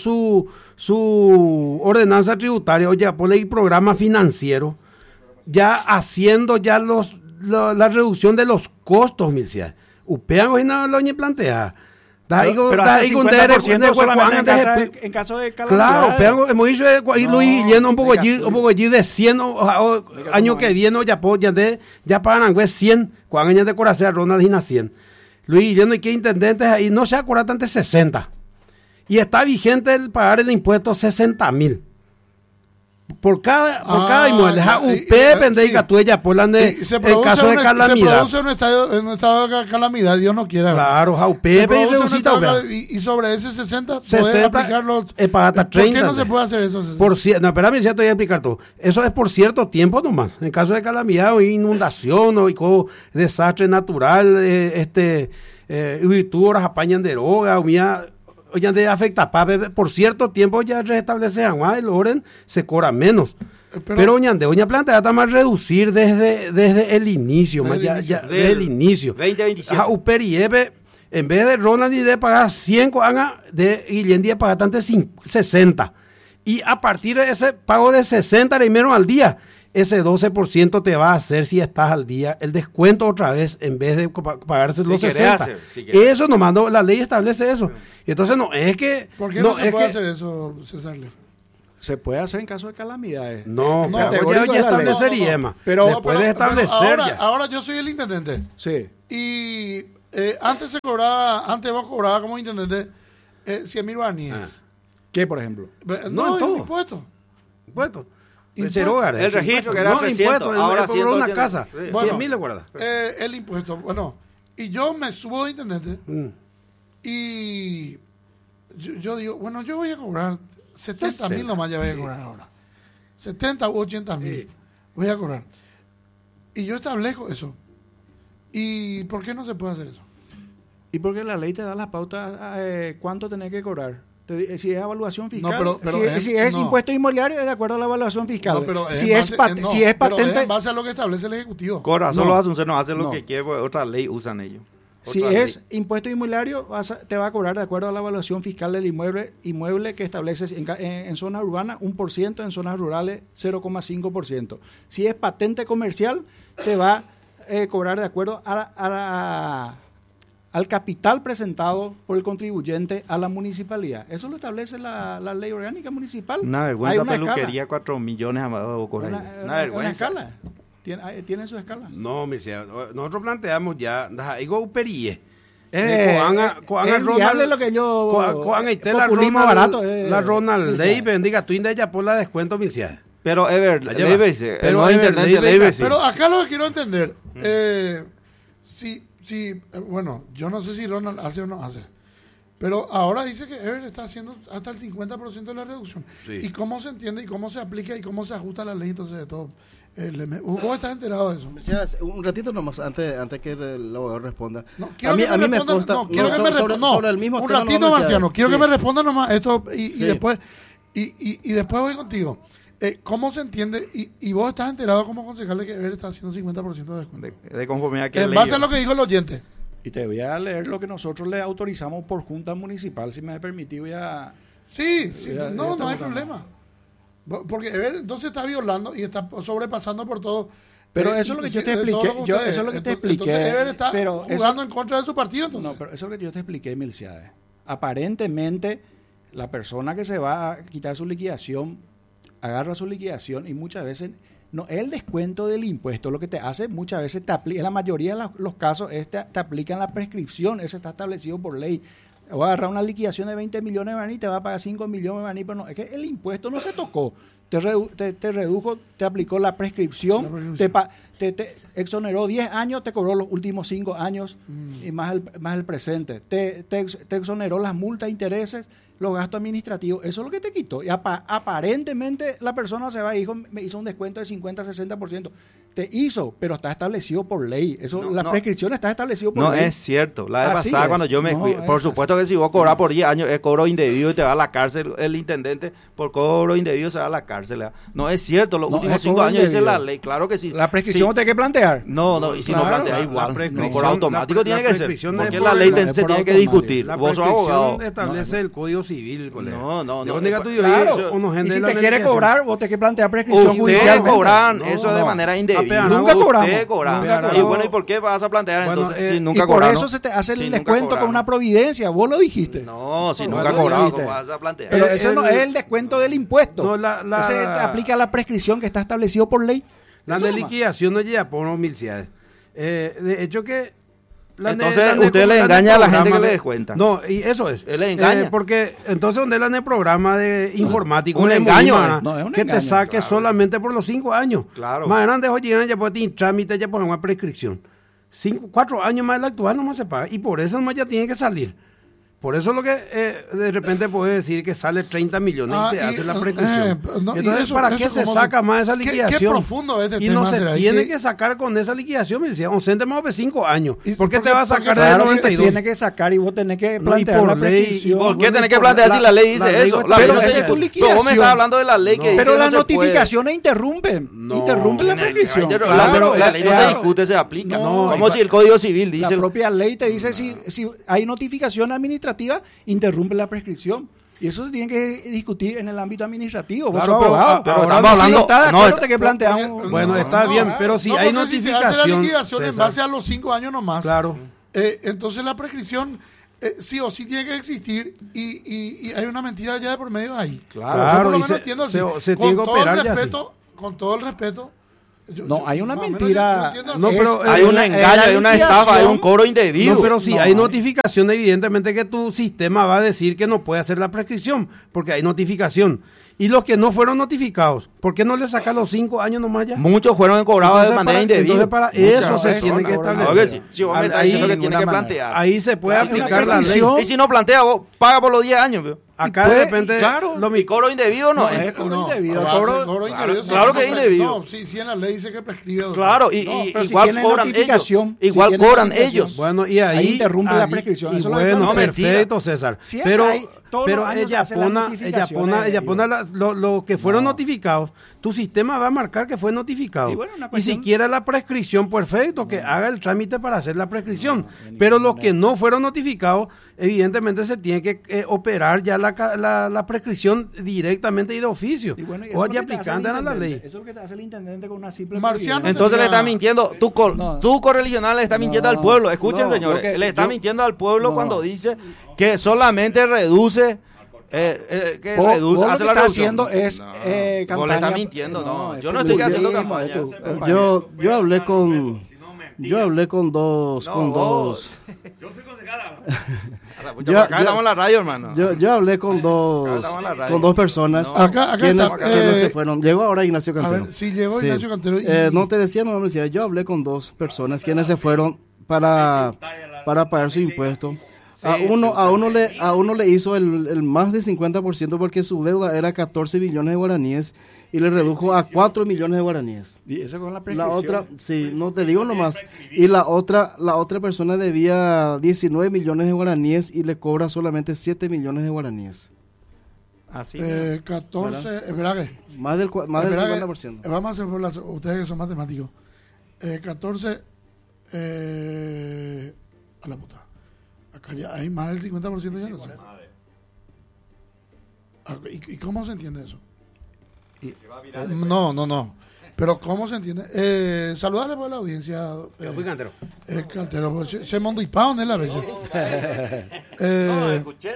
su ordenanza tributaria, o ya por ley programa financiero, ya haciendo ya la reducción de los costos, mi ciudad. Upeago y nada lo plantea. Pero hasta 50% solamente en caso de calamidades. Claro, pero hemos dicho Luis Guillén un poco allí de 100 año que viene ya pagan 100 cuando años de corazón Ronald Gina 100. Luis Guillén y que intendentes ahí no se acuerdan tanto 60. Y está vigente el pagar el impuesto 60.000. Por cada inmueble. Depende sí. de tú ella por en caso de calamidad. Se produce en un estado de calamidad, Dios no quiera. Claro, Se Pepe y produce un reducita, estado de y sobre ese 60 60 puede aplicar los... para hasta ¿Por qué 30. no se puede hacer eso? No, espérame, ya te voy a explicar todo. Eso es por cierto tiempo nomás. En caso de calamidad o inundación o desastre natural, tú horas apañan de droga, o ya de afecta, por cierto tiempo ya restablece agua, el orden se cobra menos. Pero doña planta ya está más reducir desde el inicio, desde el inicio. 2027. Uperiebe, en vez de Ronald y de pagar 100, de Guillén de pagar tanto 60. Y a partir de ese pago de 60 de menos al día, ese 12% te va a hacer, si estás al día, el descuento otra vez en vez de pagarse los 60. Eso nomás, la ley establece eso. Y entonces no es que... ¿Por qué no se puede hacer eso, César? Se puede hacer en caso de calamidades. No, ya establecería, pero después de establecer ahora yo soy el intendente. Sí. Y antes vos cobrabas como intendente 100.000 guaraníes. ¿Qué, por ejemplo? No, todo. Impuestos. El registro que era 300, ahora por una casa. Sí. Bueno, 100.000 le guarda. El impuesto, bueno. Y yo me subo de intendente y yo digo, bueno, yo voy a cobrar 70.000 nomás, ya voy a cobrar ahora. 70 u 80.000 voy a cobrar. Y yo establezco eso. ¿Y por qué no se puede hacer eso? Y porque la ley te da las pautas cuánto tenés que cobrar. Si es evaluación fiscal, no, pero si es impuesto inmobiliario, es de acuerdo a la evaluación fiscal. No, pero si es patente, pero es en base a lo que establece el Ejecutivo. Solo Asunción hace lo que quiere, otra ley usan ellos. Si es impuesto inmobiliario, te va a cobrar de acuerdo a la evaluación fiscal del inmueble que establece en zonas urbanas 1%, en zonas rurales 0,5%. Si es patente comercial, te va a cobrar de acuerdo al capital presentado por el contribuyente a la municipalidad. Eso lo establece la ley orgánica municipal. Una vergüenza, peluquería, 4 millones a cobrar. Una vergüenza. Escala. ¿Tiene su escala? No, nosotros planteamos ya, es viable lo que yo... populismo barato. La Ronald Ley, bendiga, tú inda ya por la descuento, misial. Pero, pero acá lo que quiero entender, bueno, yo no sé si Ronald hace o no hace, pero ahora dice que Ever está haciendo hasta el 50% de la reducción. Sí. ¿Y cómo se entiende y cómo se aplica y cómo se ajusta la ley entonces de todo? ¿Vos estás enterado de eso? Un ratito nomás, antes que el abogado responda. Quiero que me responda sobre el mismo un tema. Un ratito, Marciano, quiero que me responda nomás esto y después voy contigo. ¿Cómo se entiende? Y vos estás enterado como concejal de que Ever está haciendo 50% de descuento. De conformidad que en base a lo que dijo el oyente. Y te voy a leer lo que nosotros le autorizamos por junta municipal, si me permitió ya. Sí, no hay problema. Porque Ever entonces está violando y está sobrepasando por todo. Pero eso es lo que yo te expliqué. Eso es lo que te expliqué. Entonces Ever está jugando en contra de su partido. Entonces. No, pero eso es lo que yo te expliqué, Milciades. Aparentemente, la persona que se va a quitar su liquidación agarra su liquidación y muchas veces no el descuento del impuesto lo que te hace muchas veces te aplica, en la mayoría de los casos te aplican la prescripción, eso está establecido por ley. Voy a agarrar una liquidación de 20 millones de guaraní, te va a pagar 5 millones de guaraní, pero no, es que el impuesto no se tocó, te redujo, te aplicó la prescripción, te exoneró 10 años, te cobró los últimos 5 años y más el presente, te exoneró las multas, intereses, los gastos administrativos, eso es lo que te quitó. Y aparentemente la persona se va y me hizo un descuento de 50-60%. Te hizo, pero está establecido por ley. La prescripción está establecido por ley. No es cierto. La vez pasada cuando yo me fui, por supuesto que si vos cobras por 10 años es cobro indebido y te va a la cárcel. El intendente por cobro indebido se va a la cárcel. No es cierto. Los últimos 5 años dice la ley. Claro que sí. La prescripción no te hay que plantear. No, y si no plantea igual. No, por automático tiene que ser. Porque la ley se tiene que discutir. Vos sos abogado. Establece el Código Civil. No. Y si te quiere cobrar, vos tenés que plantear prescripción judicial. Ustedes cobran eso de manera indebida. Nunca cobramos. Y bueno, ¿y por qué vas a plantear entonces si nunca cobraron? Y por eso se te hace el descuento con una providencia. Vos lo dijiste. No, si nunca cobraron, ¿cómo vas a plantear? Pero eso no es el descuento del impuesto. Ese aplica la prescripción que está establecido por ley. La de liquidación no llega por 1.000. De hecho que... Entonces usted le engaña a la gente que le descuenta. No, y eso es. Él le engaña. Porque entonces donde él en el programa de informático. Un engaño. Que te saque solamente por los 5 años. Claro. Más grande hoy llegan ya por trámite, ya por una prescripción. 4 años más del actual no más se paga. Y por eso nomás ya tiene que salir. Por eso lo que de repente puede decir que sale 30 millones y te hace la prescripción. Entonces, ¿para qué se saca más esa liquidación? Qué profundo es este tema. Y no se tiene que sacar con esa liquidación. Me decía, más de 5 años. ¿Por qué te va a sacar de 92? Tiene que sacar y vos tenés que plantear la prescripción. ¿Por qué tenés que plantear si la ley dice eso? Pero esa es tu liquidación. Pero vos me estás hablando de la ley que dice. Pero las notificaciones interrumpen. Interrumpen la prescripción. Pero la ley no se discute, se aplica. Como si el Código Civil dice. La propia ley te dice si hay notificación administrativa, interrumpe la prescripción. Y eso se tiene que discutir en el ámbito administrativo. Claro, Vos sos abogado, pero ahora estamos hablando- está de no, acuerdo está- que planteamos. Bueno, está bien, pero si hay porque si se hace la notificación, liquidación en César, base a los 5 años nomás, claro. entonces la prescripción sí o sí tiene que existir y hay una mentira ya de por medio ahí. Claro, Yo por lo y menos entiendo así. se Con tiene que todo el operar ya respeto, con todo el respeto. No, hay una más o menos mentira. yo entiendo así. No, pero, Hay un engaño, hay una estafa, hay un cobro indebido. No, pero si No, hay hay- notificación, evidentemente que tu sistema va a decir que no puede hacer la prescripción, porque hay notificación. Y los que no fueron notificados, ¿por qué no le saca los 5 años nomás ya? Muchos fueron cobrados de manera indebida. Entonces para Muchas eso se veces. tiene que Ahora, establecer. si vos me estás Ahí, diciendo que de tiene ninguna que manera. plantear. Ahí se puede Claro, aplicar la ley. prescripción. Y si no plantea, vos paga por los 10 años. Pero. Acá puede- de repente, claro, lo Mi cobro indebido no, es. cobro No, indebido, va a ser cobro- cobro indebido, sí, claro que es no, indebido. No, sí, en la ley dice que prescribe. Claro, y, No, y pero si igual tienen cobran ellos. notificación, Igual si tienen cobran notificación. ellos. Bueno, y ahí interrumpe la prescripción, Y eso es lo que bueno, no, perfecto, César. Siempre Pero, hay- todos pero los años ella hace las pone, notificaciones, ella digo. pone lo que fueron notificados. Tu sistema va a marcar que fue notificado. Y bueno, una Y cuestión- si quiere la prescripción, perfecto, que haga el trámite para hacer la prescripción. Pero los que no fueron notificados, evidentemente se tiene que operar ya la prescripción directamente y de oficio. Y bueno, y eso O es lo ya que te hace el aplicando a la intendente. ley. Eso es lo que te hace el intendente con una simple Marciano, prescripción. Entonces le decía- está mintiendo. No. Tu correligionario le está mintiendo al pueblo. Escuchen, no, señores. porque Le está yo- mintiendo al pueblo no. cuando dice que solamente reduce. Que Vos reduce, lo hace que la está reducción. haciendo es Vos campaña. le estás mintiendo, no. es Yo no estoy haciendo publicismo, campaña. Yo hablé con dos, No, con vos. dos. Yo acá estamos en la radio, hermano. Yo hablé con Acá dos, estamos en la radio. con dos personas. No. Acá quienes, está, quienes se fueron. Llegó ahora Ignacio A Cantero. ver, sí, llegó Sí. Ignacio Cantero. No te decía, no me decía. Yo hablé con dos personas quienes se fueron para pagar su impuesto. A uno le hizo el más de 50% porque su deuda era 14 millones de guaraníes y le redujo a 4 millones de guaraníes. Y eso con la La prescripción. otra, sí, no te digo nomás. Y la otra persona debía 19 millones de guaraníes y le cobra solamente 7 millones de guaraníes. Así. 14, espera que. Más del espera que, 50%. vamos a hacer por las, ustedes que son matemáticos. 14, a la puta. Acá ya hay más del 50% ya no sé. ¿Y cómo se entiende eso? No. Pero ¿cómo se entiende? Saludarle por la audiencia. Fui Cantero. Cantero, pues, se mondipao en él a veces. escuché.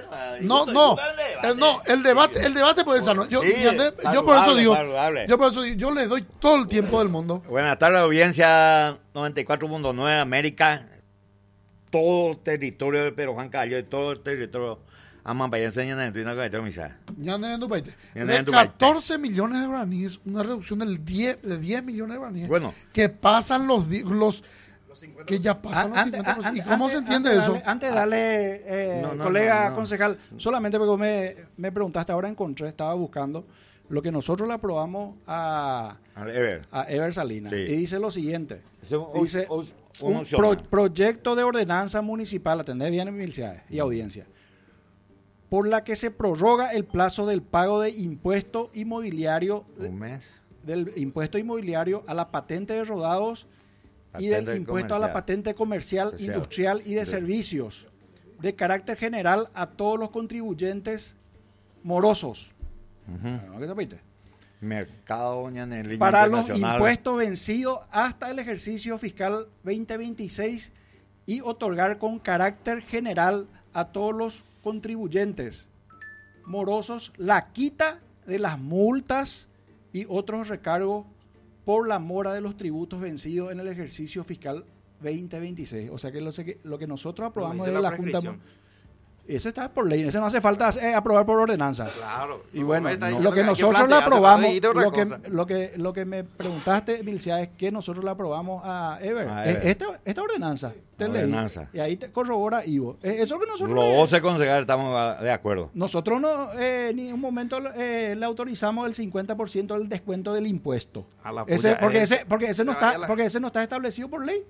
El debate puede ser. Yo por eso digo, yo le doy todo el tiempo del mundo. Buenas tardes, audiencia 94.9 América. Todo el territorio de Pedro Juan Cayo, todo el territorio Amampayense en el Trino de Misa. Ya andan en tu país. Ya andan De en tu país. 14 millones de guaraníes, una reducción de 10 millones de guaraníes. Bueno. Que pasan los que ya pasan los 50%. ¿Y cómo se entiende eso? Antes de darle, colega concejal, solamente porque me preguntaste, ahora encontré, estaba buscando lo que nosotros le aprobamos a Ever Salinas. Sí. Y dice lo siguiente. Dice, Un proyecto de ordenanza municipal, atendé bien Milciades y audiencia, por la que se prorroga el plazo del pago de impuesto inmobiliario, un mes. del impuesto inmobiliario a la patente de rodados y del Patente impuesto a la patente comercial, industrial y de servicios de carácter general a todos los contribuyentes morosos. ¿No? ¿Qué te pide? Mercado en línea Para los internacional. impuestos vencidos hasta el ejercicio fiscal 2026 y otorgar con carácter general a todos los contribuyentes morosos la quita de las multas y otros recargos por la mora de los tributos vencidos en el ejercicio fiscal 2026. O sea que lo que nosotros aprobamos de la Junta... Eso está por ley, eso no hace falta aprobar por ordenanza. Claro. Y bueno, Está lo diciendo que hay nosotros le plantearse, aprobamos, pero dijiste otra cosa. lo que me preguntaste, Milcia, es que nosotros le aprobamos a Ever. A Ever. Esta ordenanza, te leí, Ordenanza. y ahí te corrobora Ivo. Eso es lo que nosotros... Los 12 concejales estamos de acuerdo. Nosotros no, ni un momento le autorizamos el 50% del descuento del impuesto. A la Ese, puya, porque ese no está establecido por ley.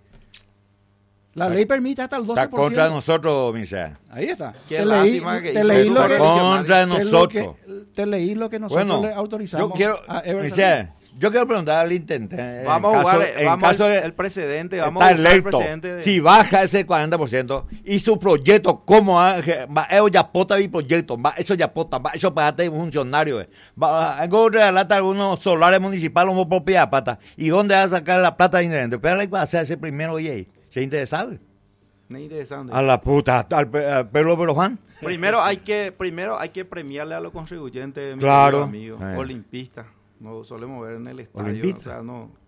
La ley permite hasta el 12%. Está contra de nosotros, Michelle. Ahí está. Qué lástima que te hizo leí eso lo que contra de te lo nosotros. te leí lo que nosotros Bueno, le autorizamos yo quiero, a Ever Michelle, Yo quiero preguntar al intendente. Vamos a jugar el precedente, vamos a usar el precedente. Si baja ese 40% y su proyecto, ¿cómo va? Eso ya pota mi proyecto, eso ya pota, eso pagate un funcionario. Hago regalar algunos solares municipales como propiedad pata. ¿Y dónde va a sacar la plata del intendente? Pero le va a hacer ese primero, oye, ¿se interesado? No es interesante. A la puta, al pueblo pero Juan. Primero hay que premiarle a los contribuyentes, mi claro, amigos, olimpistas. No solemos ver en el estadio. Olimpista. O sea,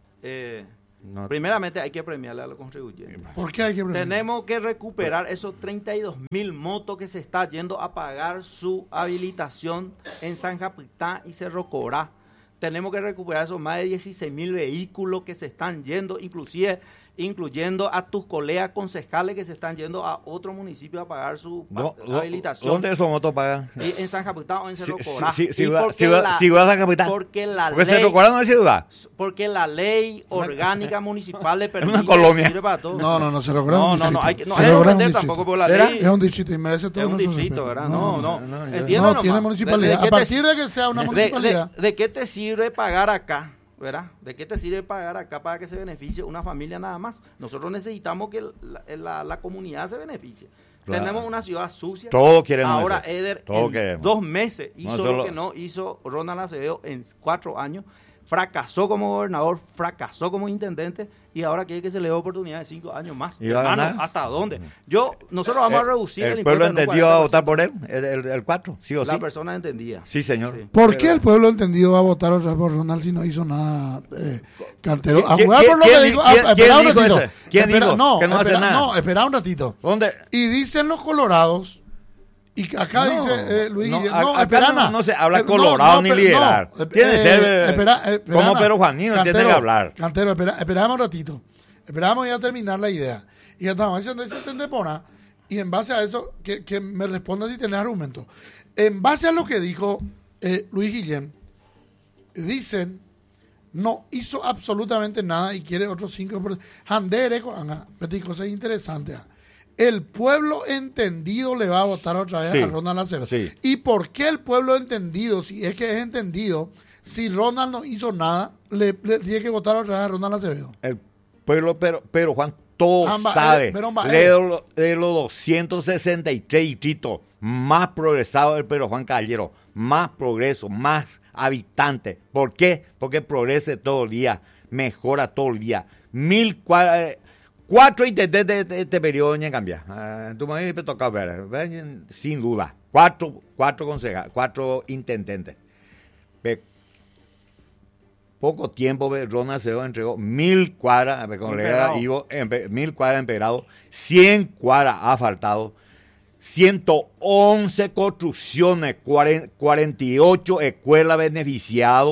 no. Primeramente hay que premiarle a los contribuyentes. ¿Por qué hay que premiarle? Tenemos que recuperar esos 32.000 motos que se está yendo a pagar su habilitación en San Capitán y Cerro Corá. Tenemos que recuperar esos más de 16.000 vehículos que se están yendo, incluyendo a tus colegas concejales que se están yendo a otro municipio a pagar su habilitación. ¿Dónde esos motos pagan? ¿En San Capitán o en Cerro Corá? Ciudad San Capitán. Porque la ley, Cerro Corá no es ciudad. Porque la ley orgánica municipal le permite. Es una colonia. Sirve para todo. No, Cerro Corá. No hay que ofender tampoco por la ley. Es un distrito y merece todo. Es un distrito, ¿verdad? No. No tiene municipalidad. A partir de que sea una municipalidad. ¿De qué te sirve pagar acá? ¿Verdad? ¿De qué te sirve pagar acá para que se beneficie una familia nada más? Nosotros necesitamos que la comunidad se beneficie. Claro. Tenemos una ciudad sucia. Todos queremos. Ahora, eso. Eder, Todos en 2 meses hizo lo que no hizo Ronald Acevedo en 4 años. Fracasó como gobernador, fracasó como intendente y ahora quiere que se le dé oportunidad de 5 años más. ¿Y va a ganar? ¿Hasta dónde? Nosotros vamos a reducir el pueblo impuesto. ¿El pueblo entendido va a votar por él? ¿El 4? ¿Sí o sí? La persona entendía. Sí, señor. Sí. ¿Por qué el pueblo entendido va a votar otra vez por Ronald si no hizo nada, Cantero? A jugar por lo que dijo. Espera un ratito. ¿Quién dijo? No, que no hace nada. No, espera un ratito. ¿Dónde? Y dicen los colorados. Y acá dice Luis Guillermo. No se habla colorado ni liberal. Tiene que ser como Pedro Juanino, tiene que hablar. Cantero, esperamos un ratito. Esperamos ya terminar la idea. Y ya estamos diciendo ese tendepona. Y en base a eso, que me responda si tenés argumento. En base a lo que dijo Luis Guillem, dicen, no hizo absolutamente nada y quiere otros 5%. Andere, cosa interesante. El pueblo entendido le va a votar otra vez a Ronald Acevedo. Sí. ¿Y por qué el pueblo entendido, si es que es entendido, si Ronald no hizo nada, le tiene que votar otra vez a Ronald Acevedo? El pueblo, pero Juan, todo sabe. De los 263 distritos más progresados del Pedro Juan Caballero, más progreso, más habitantes. ¿Por qué? Porque progresa todo el día, mejora todo el día. 4 intendentes de este periodo en cambiar. Tu me toca ver, sin duda. 4 concejales, 4 intendentes. Poco tiempo, Ronald Acevedo entregó 1.000 cuadras, con colega Ivo, 1.000 cuadras empedrado, 100 cuadras asfaltado, 111 construcciones, 48 escuelas beneficiadas,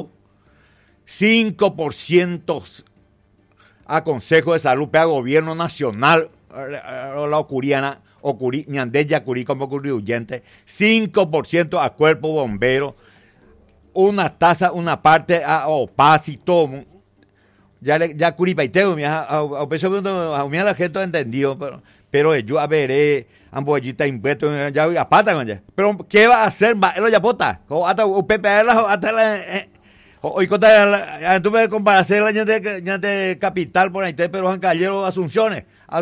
5% a Consejo de Salud, a Gobierno Nacional, la Ocuriana, Ñandella Curí como contribuyente, 5% a Cuerpo Bombero, una tasa, una parte a OPASI, todo. Ya Curipaiteo, a la gente entendido, pero yo a ver, ambollita impuestos, ya a pata, pero ¿qué va a hacer? Él ya pota, hasta PPL, hasta la. Hoy tú me comparas la de capital por ahí, pero Juan Caballero Asunciones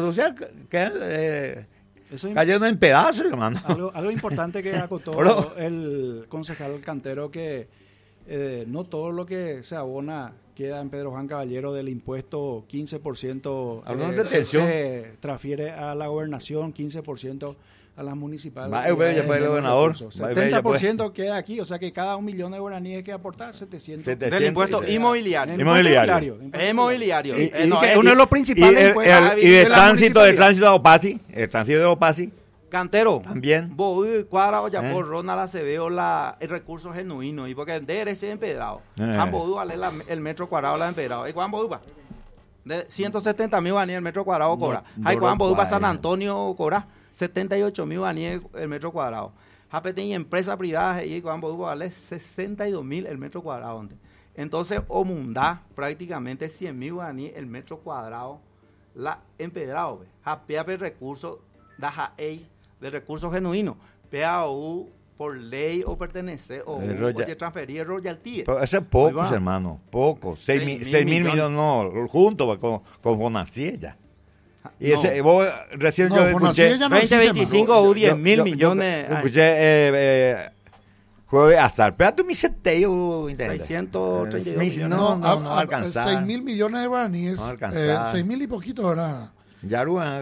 que cayendo en pedazos, hermano. Algo importante que acotó el concejal Cantero, que no todo lo que se abona queda en Pedro Juan Caballero del impuesto, 15% se transfiere a la gobernación, 15% a las municipales. Ya fue el gobernador. 70% queda aquí, o sea que cada 1 millón de guaraníes que aportar 700 del impuesto inmobiliario. Es inmobiliario. Uno de los principales impuestos. Y el tránsito de OPASI. El tránsito de OPASI. Cantero. También. Cuadra ya por Ronald Acevedo el recurso genuino. Y porque de ese empedrado. Han podido valer el metro cuadrado la empedrado. ¿Y cuánto podido? De 170.000 guaraníes el metro cuadrado cobra. Hay cuánto podido San Antonio cobra. 78.000 guaraníes el metro cuadrado. Japete y empresa privada y cuando vale 62.000 el metro cuadrado. Entonces, Omundá prácticamente 100.000 guaraníes el metro cuadrado la empedrado. Japeape recurso da de recursos genuinos. PAU por ley o pertenecer o oye, transferir royalty. Pero eso es poco, hermano, poco. 6 mil millones no, juntos con Bonacilla. Y No. ese, vos recién No, yo Bonacilla escuché... ya no existe, 2025 o 10 mil yo millones. escuché juego de azar. Pero tú me seteo, ¿entendés? 632 Me dice, no alcanzar. 6 mil millones de guaraníes. No alcanzar. 6 mil y poquito, ¿verdad? Yaruan,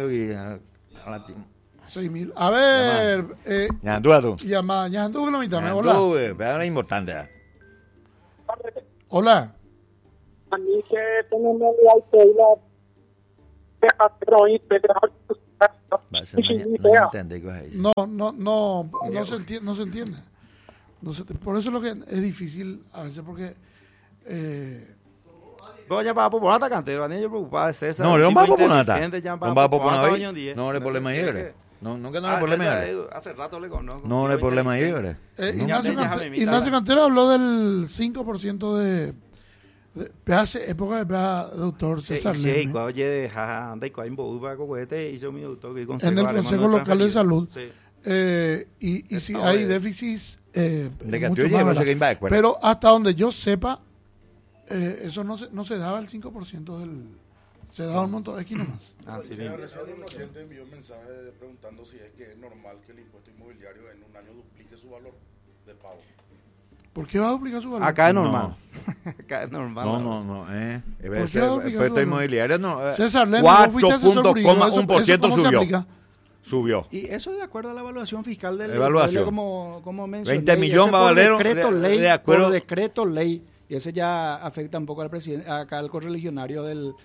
6 mil. A ver. ya tú. Llama, ya anduve la mitad. Ya Hola. tú, pero es importante. Hola. A mí que tenemos la autoridad de No entendí qué vas a decir. No se entiende. Por eso es lo que es difícil a veces, porque Doña para popular está cantero, ni yo preocupado de César. No, no va a poner nada. No va a poner hoy. No, no hay problema ahí. No, que no hay problema ahí. Hace rato le conozco. No hay problema ahí. Ignacio Cantero habló del 5% de hace época de doctor César Sí, Lerner, oye, anda y cuál impobuba cohete hizo mi doctor que en el Consejo Local de Salud. Sí. Y si hay déficits, mucho yo más, sé que iba de acuerdo. pero hasta donde yo sepa, eso no se daba el 5% se daba un monto aquí nomás. Sí, Un oyente envió un mensaje preguntando si es normal que el impuesto inmobiliario en un año duplique su valor de pago. ¿Por qué va a duplicar su valor? Acá es normal. Acá es normal. No. ¿Por qué va a duplicar su impuesto valor? inmobiliario no. César Lerner, vos fuiste asesor jurídico, ¿eso 4.1% cómo se aplica? Subió. Y eso de acuerdo a la evaluación fiscal del Evaluación. como mencioné. 20 millones va a valer de acuerdo. Por decreto ley. Y ese ya afecta un poco al presidente, acá al correligionario del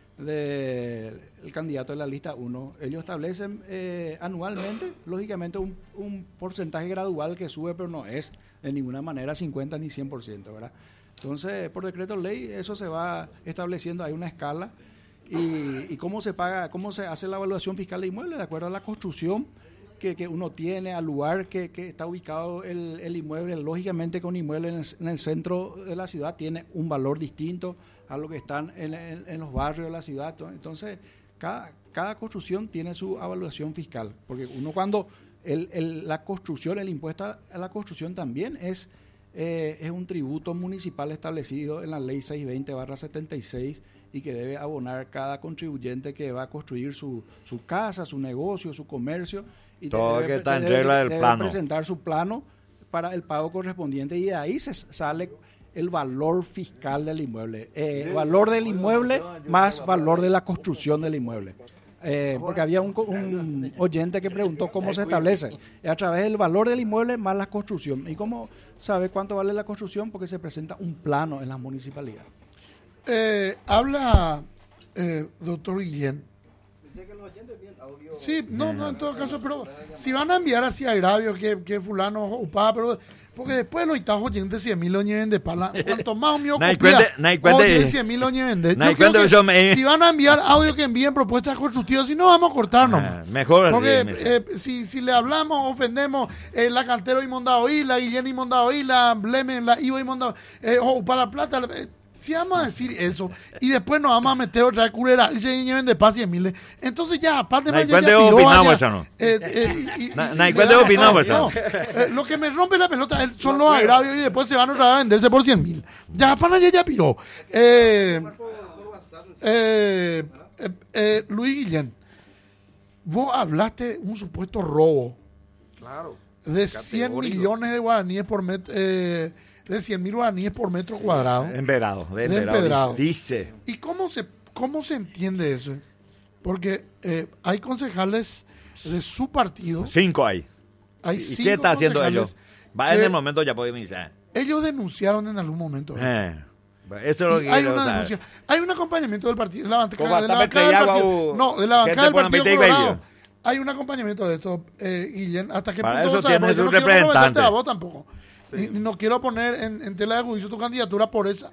candidato de la lista 1. Ellos establecen anualmente, lógicamente, un porcentaje gradual que sube, pero no es de ninguna manera 50 ni 100%, ¿verdad? Entonces, por decreto ley, eso se va estableciendo, hay una escala. Y cómo se paga, cómo se hace la evaluación fiscal de inmuebles, de acuerdo a la construcción que uno tiene, al lugar que está ubicado el inmueble. Lógicamente que un inmueble en el centro de la ciudad tiene un valor distinto a lo que están en los barrios de la ciudad. Entonces, cada construcción tiene su evaluación fiscal, porque uno cuando la construcción, el impuesto a la construcción también es un tributo municipal establecido en la ley 620/76 y que debe abonar cada contribuyente que va a construir su casa, su negocio, su comercio. Y todo que está en regla del plano. Presentar su plano para el pago correspondiente y de ahí se sale el valor fiscal del inmueble. Valor del inmueble más valor de la construcción del inmueble. Porque había un oyente que preguntó cómo se establece. A través del valor del inmueble más la construcción. ¿Y cómo sabe cuánto vale la construcción? Porque se presenta un plano en las municipalidades. Habla doctor Guillén. Sí, no, en todo caso, pero si van a enviar hacia Agravio que fulano upaba, pero porque después los itajos oyentes 100.000 lo lleven de pala. Cuanto más mío copia, oye 100.000 lo lleven de. Si van a enviar audio, que envíen propuestas constructivas, si no vamos a cortarnos. Mejor. Porque si le hablamos, ofendemos la Cantero y Mondado y la Guillén y Mondado y la Blemen, la Ivo y Mondado, o para Plata. Si vamos a decir eso y después nos vamos a meter otra vez curera y se lleven de paz 100.000, entonces ya aparte lo que me rompe la pelota son los agravios y después se van otra vez a venderse por 100.000. Ya para ya piró. Luis Guillén, vos hablaste de un supuesto robo, claro, de 100 millones de guaraníes por metro, de 100.000 guaraníes por metro cuadrado. Empedrado. Dice. ¿Y cómo se entiende eso? Porque hay concejales de su partido. 5 hay. ¿Y qué está haciendo ellos? Va en el momento ya podemos iniciar. Ellos denunciaron en algún momento. Eso es lo que hay una denuncia. Hay un acompañamiento del partido. De la bancada del Partido Colorado. Hay un acompañamiento de esto, Guillén. ¿Hasta qué para punto eso tiene su representante? A vos tampoco. Sí. No quiero poner en tela de juicio tu candidatura por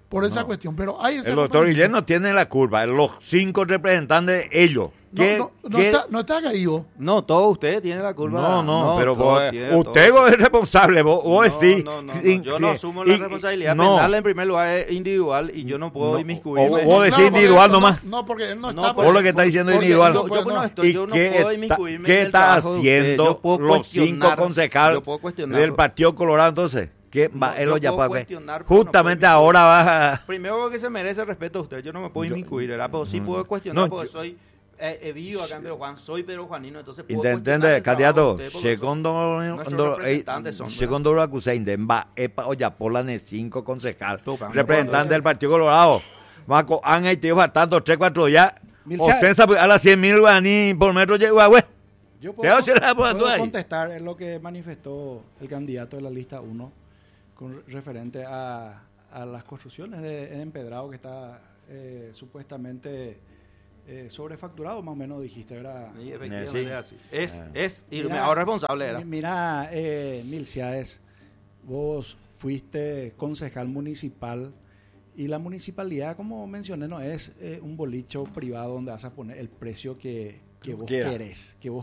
por esa No. cuestión. Pero hay ese El doctor compañero- Guillén no tiene la culpa, los 5 representantes de ellos. No está caído. No, todos ustedes tienen la culpa. No, pero todos vos, tienen, usted todos. vos es responsable, vos decís. Yo no asumo la responsabilidad. No. Penal en primer lugar es individual y yo no puedo inmiscuirme. o vos decís individual nomás. No, porque él no No, está. Vos lo que está diciendo porque- individual. Yo no puedo inmiscuirme ¿Qué en el está trabajo de ustedes. haciendo Yo puedo los 5 cuestionar, concejales yo puedo cuestionar. del Partido Colorado entonces? ¿Qué No, va yo él ya puedo para cuestionar, pero no justamente puedo ahora vas a Primero porque se merece el respeto a usted. Yo no me puedo inmiscuir, ¿verdad? Pero sí puedo cuestionar No, porque yo- soy vivo acá en Pedro Juan, soy Pedro Juanino, entonces puedo Intentende, cuestionar el trabajo candidato, de usted porque nuestros representantes son, ¿verdad? segundo lo acusé, va, epa, oya, pola de 5 concejal, Toca, representante del Partido Colorado, Marco, han hecho faltando 3-4 días, Milcia- o censa a las 100.000 guaraní por metro, llegó güey. Yo ¿Qué hace la puedo puedo ahí? contestar en lo que manifestó el candidato de la lista 1 con referente a las construcciones de empedrado que está supuestamente sobrefacturado, más o menos dijiste, ¿verdad? Sí, efectivamente es así. Y Mira, me hago responsable, era. Mira, Milciades, vos fuiste concejal municipal y la municipalidad, como mencioné, no es un bolicho privado donde vas a poner el precio que vos Quiera. querés, que vos